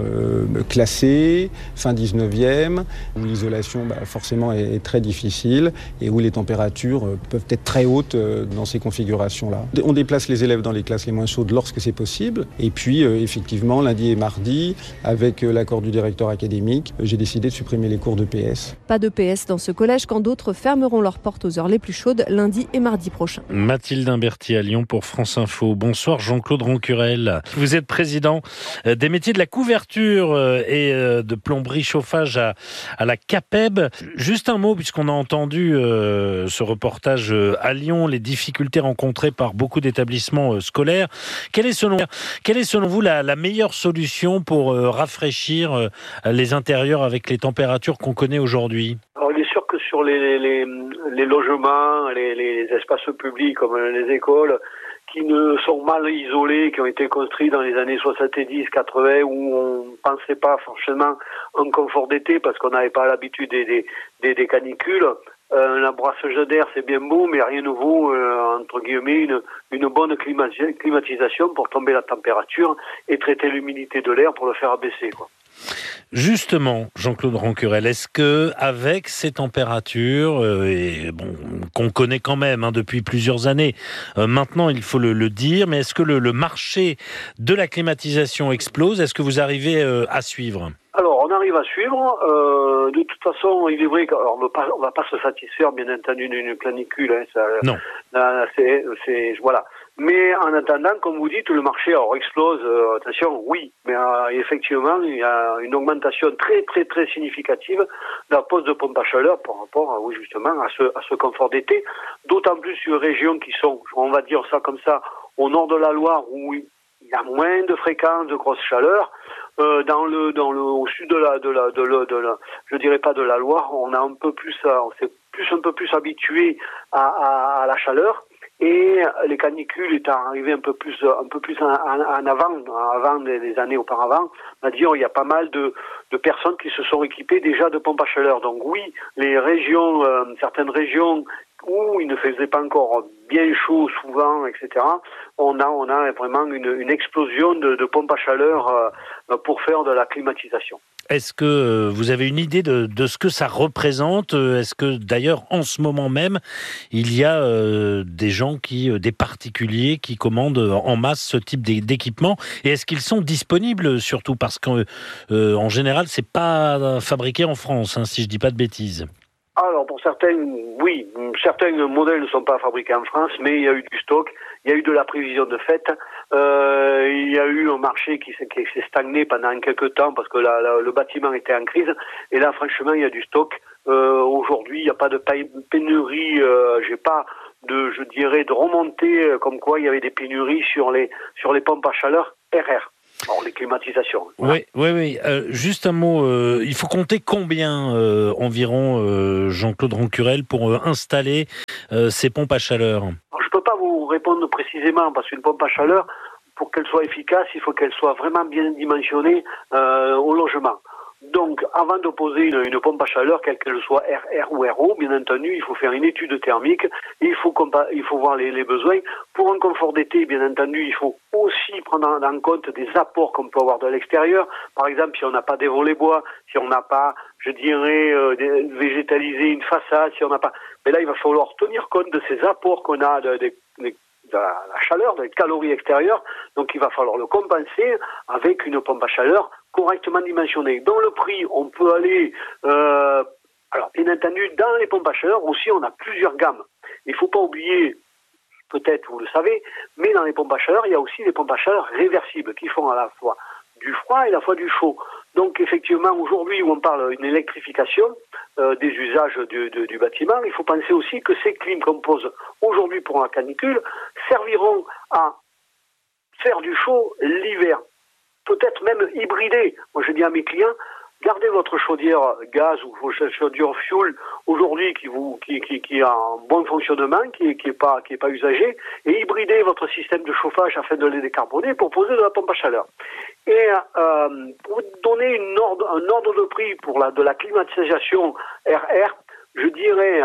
classé, fin 19e, où l'isolation forcément est très difficile et où les températures peuvent être très hautes dans ces configurations-là. On déplace les élèves dans les classes les moins chaudes lorsque c'est possible. Et puis, effectivement, lundi et mardi, avec l'accord du directeur académique, j'ai décidé de supprimer les cours de PS. Pas de PS dans ce collège quand d'autres fermeront leurs portes aux heures les plus chaudes lundi et mardi prochain. Mathilde Imberti à Lyon pour France Info. Bonsoir Jean-Claude Rancurel. Vous êtes président des métiers de la couverture et de plomberie chauffage à la CAPEB. Juste un mot, puisqu'on a entendu ce reportage à Lyon, les difficultés rencontrées par beaucoup d'établissements scolaires. Quelle est selon vous la meilleure solution pour rafraîchir les intérieurs avec les températures qu'on connaît aujourd'hui ? Alors, il est sûr que sur les logements, les espaces publics comme les écoles, qui ne sont mal isolés, qui ont été construits dans les années 70-80, où on pensait pas forcément en confort d'été parce qu'on n'avait pas l'habitude des canicules. La brassage d'air, c'est bien beau, mais rien ne vaut, entre guillemets, une bonne climatisation pour tomber la température et traiter l'humidité de l'air pour le faire abaisser, quoi. Justement, Jean-Claude Rancurel, est-ce que avec ces températures qu'on connaît quand même depuis plusieurs années, maintenant il faut le dire, mais est-ce que le marché de la climatisation explose ? Est-ce que vous arrivez à suivre ? Alors, on arrive à suivre. De toute façon, il est vrai qu'on ne va pas se satisfaire, bien entendu, d'une canicule. Non. Voilà. Mais en attendant, comme vous dites, le marché explose. Attention, oui. Mais effectivement, il y a une augmentation très, très, très significative de la pose de pompe à chaleur par rapport, justement, à ce confort d'été. D'autant plus sur les régions qui sont, on va dire ça comme ça, au nord de la Loire, où il y a moins de fréquences de grosse chaleur. Au sud de la, je dirais pas de la Loire, on s'est un peu plus habitué à la chaleur. Et les canicules étant arrivées un peu plus en avant des années auparavant, on va dire il y a pas mal de personnes qui se sont équipées déjà de pompes à chaleur. Donc oui, les régions, certaines régions où il ne faisait pas encore bien chaud souvent, etc., on a vraiment une explosion de pompes à chaleur pour faire de la climatisation. Est-ce que vous avez une idée de ce que ça représente ? Est-ce que d'ailleurs en ce moment même il y a des particuliers qui commandent en masse ce type d'équipement ? Et est-ce qu'ils sont disponibles surtout parce qu'en général c'est pas fabriqué en France, si je dis pas de bêtises. Alors pour certains, oui, certains modèles ne sont pas fabriqués en France, mais il y a eu du stock, il y a eu de la prévision de fait, il y a eu un marché qui s'est stagné pendant quelques temps parce que le bâtiment était en crise, et là franchement il y a du stock. Aujourd'hui il n'y a pas de pénurie, j'ai pas de remontée comme quoi il y avait des pénuries sur les pompes à chaleur RR. Alors, les climatisations. Voilà. Oui. Juste un mot. Il faut compter combien environ, Jean-Claude Rancurel, pour installer ces pompes à chaleur ? Alors, je ne peux pas vous répondre précisément parce qu'une pompe à chaleur, pour qu'elle soit efficace, il faut qu'elle soit vraiment bien dimensionnée au logement. Donc, avant de poser une pompe à chaleur, quelle qu'elle soit RR ou RO, bien entendu, il faut faire une étude thermique et il faut voir les besoins. Pour un confort d'été, bien entendu, il faut aussi prendre en compte des apports qu'on peut avoir de l'extérieur. Par exemple, si on n'a pas des volets bois, si on n'a pas, végétalisé une façade, si on n'a pas... Mais là, il va falloir tenir compte de ces apports qu'on a de la chaleur, des calories extérieures. Donc, il va falloir le compenser avec une pompe à chaleur correctement dimensionnée. Dans le prix, on peut aller... alors, bien entendu, dans les pompes à chaleur aussi, on a plusieurs gammes. Il ne faut pas oublier, peut-être vous le savez, mais dans les pompes à chaleur, il y a aussi des pompes à chaleur réversibles qui font à la fois du froid et à la fois du chaud. Donc, effectivement, aujourd'hui, où on parle d'une électrification des usages du bâtiment, il faut penser aussi que ces clims qu'on pose aujourd'hui pour la canicule serviront à faire du chaud l'hiver. Peut-être même hybrider. Moi, je dis à mes clients, gardez votre chaudière gaz ou votre chaudière fuel aujourd'hui qui a un bon fonctionnement, qui est pas usagé, et hybridez votre système de chauffage afin de les décarboner pour poser de la pompe à chaleur. Et pour donner un ordre de prix pour de la climatisation RR, je dirais,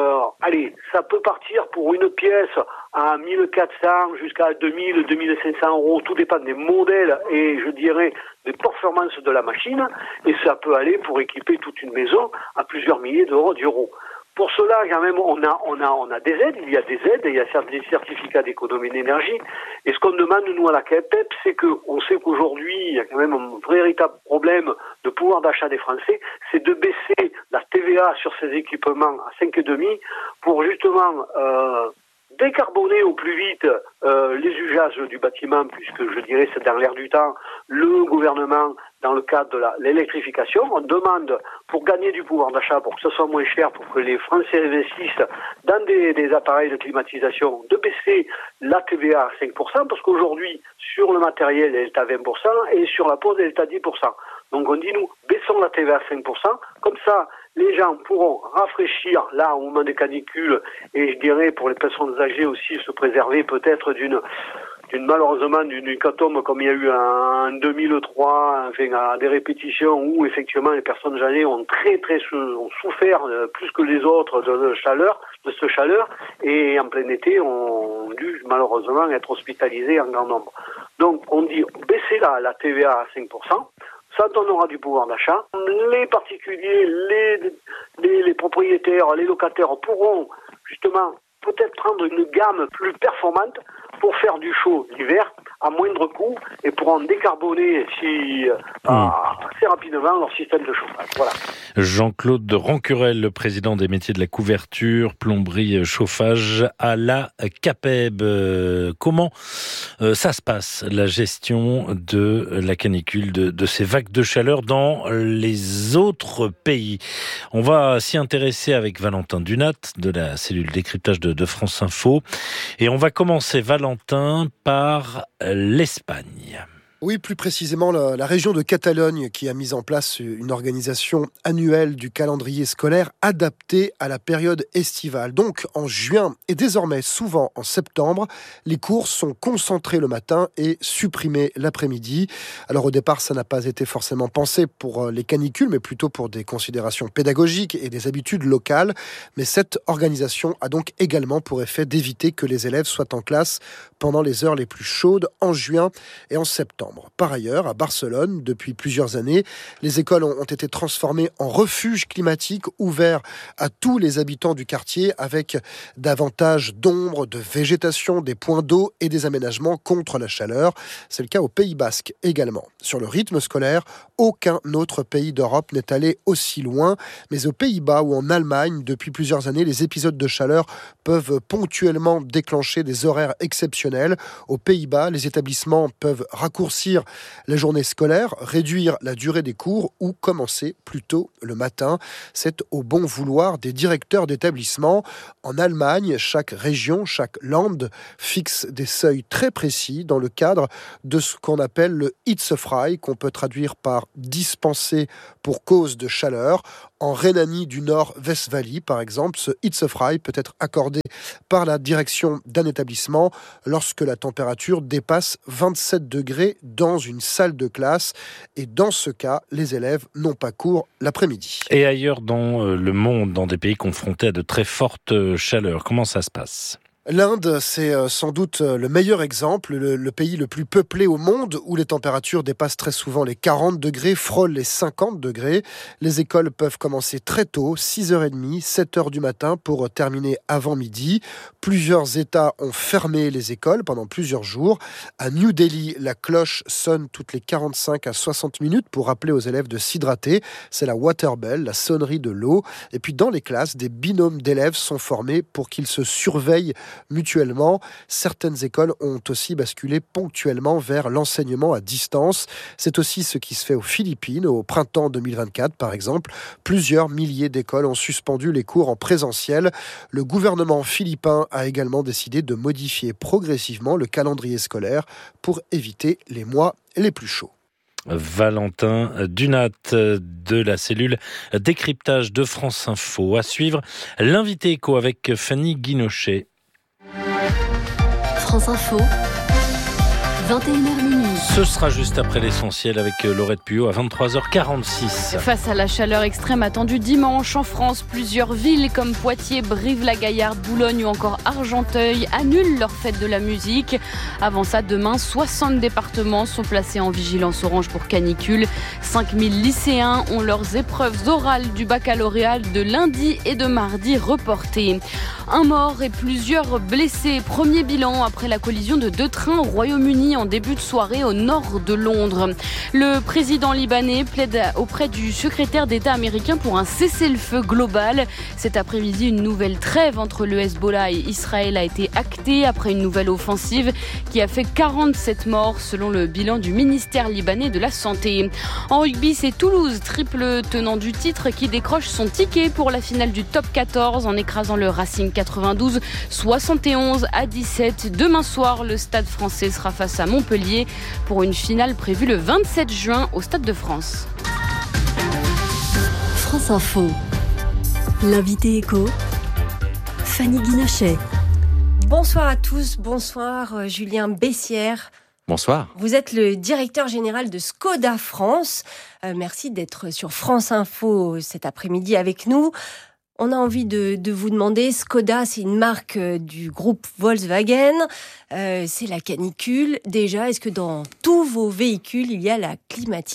ça peut partir pour une pièce à 1400 jusqu'à 2000, 2500 euros, tout dépend des modèles et je dirais des performances de la machine, et ça peut aller pour équiper toute une maison à plusieurs milliers d'euros. Pour cela, quand même, on a des aides, il y a des aides, il y a des certificats d'économie d'énergie, et ce qu'on demande, nous, à la CAPEP, c'est qu'on sait qu'aujourd'hui, il y a quand même un véritable problème de pouvoir d'achat des Français, c'est de baisser la TVA sur ces équipements à 5,5 pour justement décarboner au plus vite les usages du bâtiment, puisque je dirais c'est dans l'air du temps, le gouvernement, dans le cadre de l'électrification, on demande pour gagner du pouvoir d'achat, pour que ce soit moins cher, pour que les Français investissent dans des appareils de climatisation, de baisser la TVA à 5%, parce qu'aujourd'hui, sur le matériel, elle est à 20% et sur la pose, elle est à 10%. Donc on dit, nous, baissons la TVA à 5%, comme ça, les gens pourront rafraîchir là au moment des canicules et je dirais pour les personnes âgées aussi se préserver peut-être malheureusement d'une hécatombe comme il y a eu en 2003, enfin à des répétitions où effectivement les personnes âgées ont ont souffert plus que les autres de cette chaleur et en plein été ont dû malheureusement être hospitalisés en grand nombre. Donc on dit baisser la TVA à 5%. Ça donnera du pouvoir d'achat. Les particuliers, les propriétaires, les locataires pourront justement peut-être prendre une gamme plus performante pour faire du chaud l'hiver à moindre coût et pourront décarboner assez rapidement leur système de chauffage. Voilà. Jean-Claude Rancurel, le président des métiers de la couverture, plomberie, chauffage à la CAPEB. Comment ça se passe, la gestion de la canicule, de ces vagues de chaleur dans les autres pays? On va s'y intéresser avec Valentin Dunat de la cellule décryptage de France Info. Et on va commencer, Valentin, par l'Espagne. Oui, plus précisément la région de Catalogne qui a mis en place une organisation annuelle du calendrier scolaire adaptée à la période estivale. Donc en juin et désormais souvent en septembre, les cours sont concentrés le matin et supprimés l'après-midi. Alors au départ, ça n'a pas été forcément pensé pour les canicules, mais plutôt pour des considérations pédagogiques et des habitudes locales. Mais cette organisation a donc également pour effet d'éviter que les élèves soient en classe pendant les heures les plus chaudes en juin et en septembre. Par ailleurs, à Barcelone, depuis plusieurs années, les écoles ont été transformées en refuges climatiques ouverts à tous les habitants du quartier avec davantage d'ombre, de végétation, des points d'eau et des aménagements contre la chaleur. C'est le cas au Pays Basque également. Sur le rythme scolaire, aucun autre pays d'Europe n'est allé aussi loin, mais aux Pays-Bas ou en Allemagne, depuis plusieurs années, les épisodes de chaleur peuvent ponctuellement déclencher des horaires exceptionnels. Aux Pays-Bas, les établissements peuvent raccourcir la journée scolaire, réduire la durée des cours ou commencer plus tôt le matin. C'est au bon vouloir des directeurs d'établissement. En Allemagne, chaque région, chaque Land fixe des seuils très précis dans le cadre de ce qu'on appelle le Hitzefrei, qu'on peut traduire par dispensé pour cause de chaleur. En Rhénanie du Nord-Westphalie, par exemple, ce Hitzefrei peut être accordé par la direction d'un établissement lorsque la température dépasse 27 degrés dans une salle de classe. Et dans ce cas, les élèves n'ont pas cours l'après-midi. Et ailleurs dans le monde, dans des pays confrontés à de très fortes chaleurs, comment ça se passe ? L'Inde, c'est sans doute le meilleur exemple, le pays le plus peuplé au monde où les températures dépassent très souvent les 40 degrés, frôlent les 50 degrés. Les écoles peuvent commencer très tôt, 6h30, 7h du matin pour terminer avant midi. Plusieurs États ont fermé les écoles pendant plusieurs jours. À New Delhi, la cloche sonne toutes les 45 à 60 minutes pour rappeler aux élèves de s'hydrater. C'est la water bell, la sonnerie de l'eau. Et puis dans les classes, des binômes d'élèves sont formés pour qu'ils se surveillent mutuellement. Certaines écoles ont aussi basculé ponctuellement vers l'enseignement à distance. C'est aussi ce qui se fait aux Philippines, au printemps 2024 par exemple. Plusieurs milliers d'écoles ont suspendu les cours en présentiel. Le gouvernement philippin a également décidé de modifier progressivement le calendrier scolaire pour éviter les mois les plus chauds. Valentin Dunat de la cellule décryptage de France Info. À suivre, l'invité éco avec Fanny Guinochet. France Info, 21h minuit. Ce sera juste après l'essentiel avec Laurette Puot à 23h46. Face à la chaleur extrême attendue dimanche en France, plusieurs villes comme Poitiers, Brive-la-Gaillarde, Boulogne ou encore Argenteuil annulent leur fête de la musique. Avant ça, demain, 60 départements sont placés en vigilance orange pour canicule. 5000 lycéens ont leurs épreuves orales du baccalauréat de lundi et de mardi reportées. Un mort et plusieurs blessés. Premier bilan après la collision de 2 trains au Royaume-Uni en début de soirée au nord de Londres. Le président libanais plaide auprès du secrétaire d'État américain pour un cessez-le-feu global. Cet après-midi, une nouvelle trêve entre le Hezbollah et Israël a été actée après une nouvelle offensive qui a fait 47 morts selon le bilan du ministère libanais de la Santé. En rugby, c'est Toulouse, triple tenant du titre, qui décroche son ticket pour la finale du top 14 en écrasant le Racing 92 71-17. Demain soir, le Stade français sera face à Montpellier pour une finale prévue le 27 juin au Stade de France. France Info. L'invité éco, Fanny Guinochet. Bonsoir à tous, bonsoir Julien Bessières. Bonsoir. Vous êtes le directeur général de Skoda France. Merci d'être sur France Info cet après-midi avec nous. On a envie de vous demander, Skoda, c'est une marque du groupe Volkswagen, c'est la canicule. Déjà, est-ce que dans tous vos véhicules, il y a la climatisation ?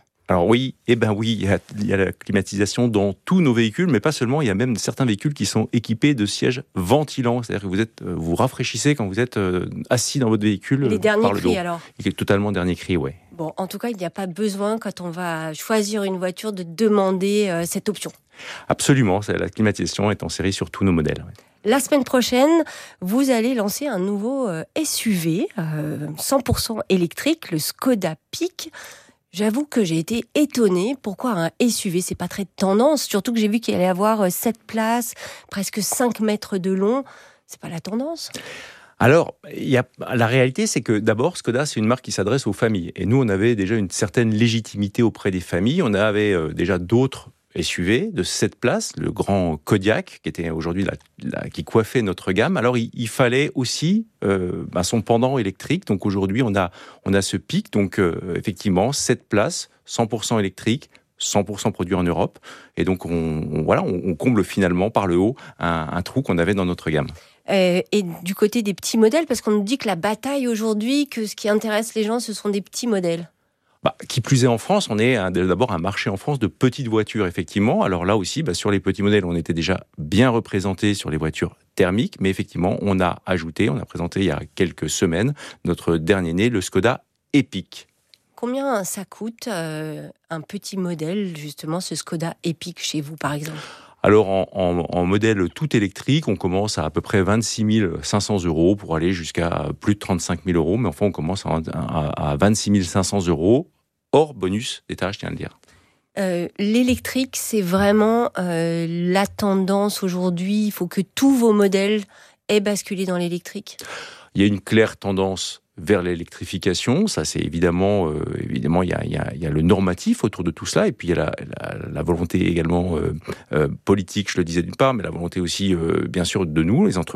Alors oui, il y a la climatisation dans tous nos véhicules, mais pas seulement, il y a même certains véhicules qui sont équipés de sièges ventilants, c'est-à-dire que vous rafraîchissez quand vous êtes assis dans votre véhicule. Les derniers par le cris dos. alors ? Il est totalement dernier cri, ouais. Bon, en tout cas, il n'y a pas besoin, quand on va choisir une voiture, de demander cette option. Absolument, la climatisation est en série sur tous nos modèles. La semaine prochaine, vous allez lancer un nouveau SUV 100% électrique, le Skoda Peak. J'avoue que j'ai été étonnée. Pourquoi un SUV ? C'est pas très tendance, surtout que j'ai vu qu'il allait avoir 7 places, presque 5 mètres de long. C'est pas la tendance ? Alors, la réalité, c'est que d'abord, Skoda, c'est une marque qui s'adresse aux familles. Et nous, on avait déjà une certaine légitimité auprès des familles. On avait déjà d'autres SUV de 7 places, le grand Kodiaq, qui était aujourd'hui qui coiffait notre gamme. Alors, il fallait aussi son pendant électrique. Donc, aujourd'hui, on a ce pic. Donc, effectivement, 7 places, 100% électrique, 100% produit en Europe. Et donc, on comble finalement par le haut un trou qu'on avait dans notre gamme. Et du côté des petits modèles, parce qu'on nous dit que la bataille aujourd'hui, que ce qui intéresse les gens, ce sont des petits modèles. Qui plus est en France, on est d'abord un marché en France de petites voitures, effectivement. Alors là aussi, sur les petits modèles, on était déjà bien représentés sur les voitures thermiques, mais effectivement, on a présenté il y a quelques semaines notre dernier né, le Skoda Epic. Combien ça coûte un petit modèle, justement, ce Skoda Epic chez vous, par exemple ? Alors, en modèle tout électrique, on commence à peu près 26 500 € pour aller jusqu'à plus de 35 000 €. Mais enfin, on commence à 26 500 €, hors bonus d'État, je tiens à le dire. L'électrique, c'est vraiment la tendance aujourd'hui. Il faut que tous vos modèles aient basculé dans l'électrique. Il y a une claire tendance vers l'électrification. Ça, c'est évidemment, il y a le normatif autour de tout cela, et puis il y a la volonté également politique, je le disais d'une part, mais la volonté aussi, bien sûr, de nous, les entreprises,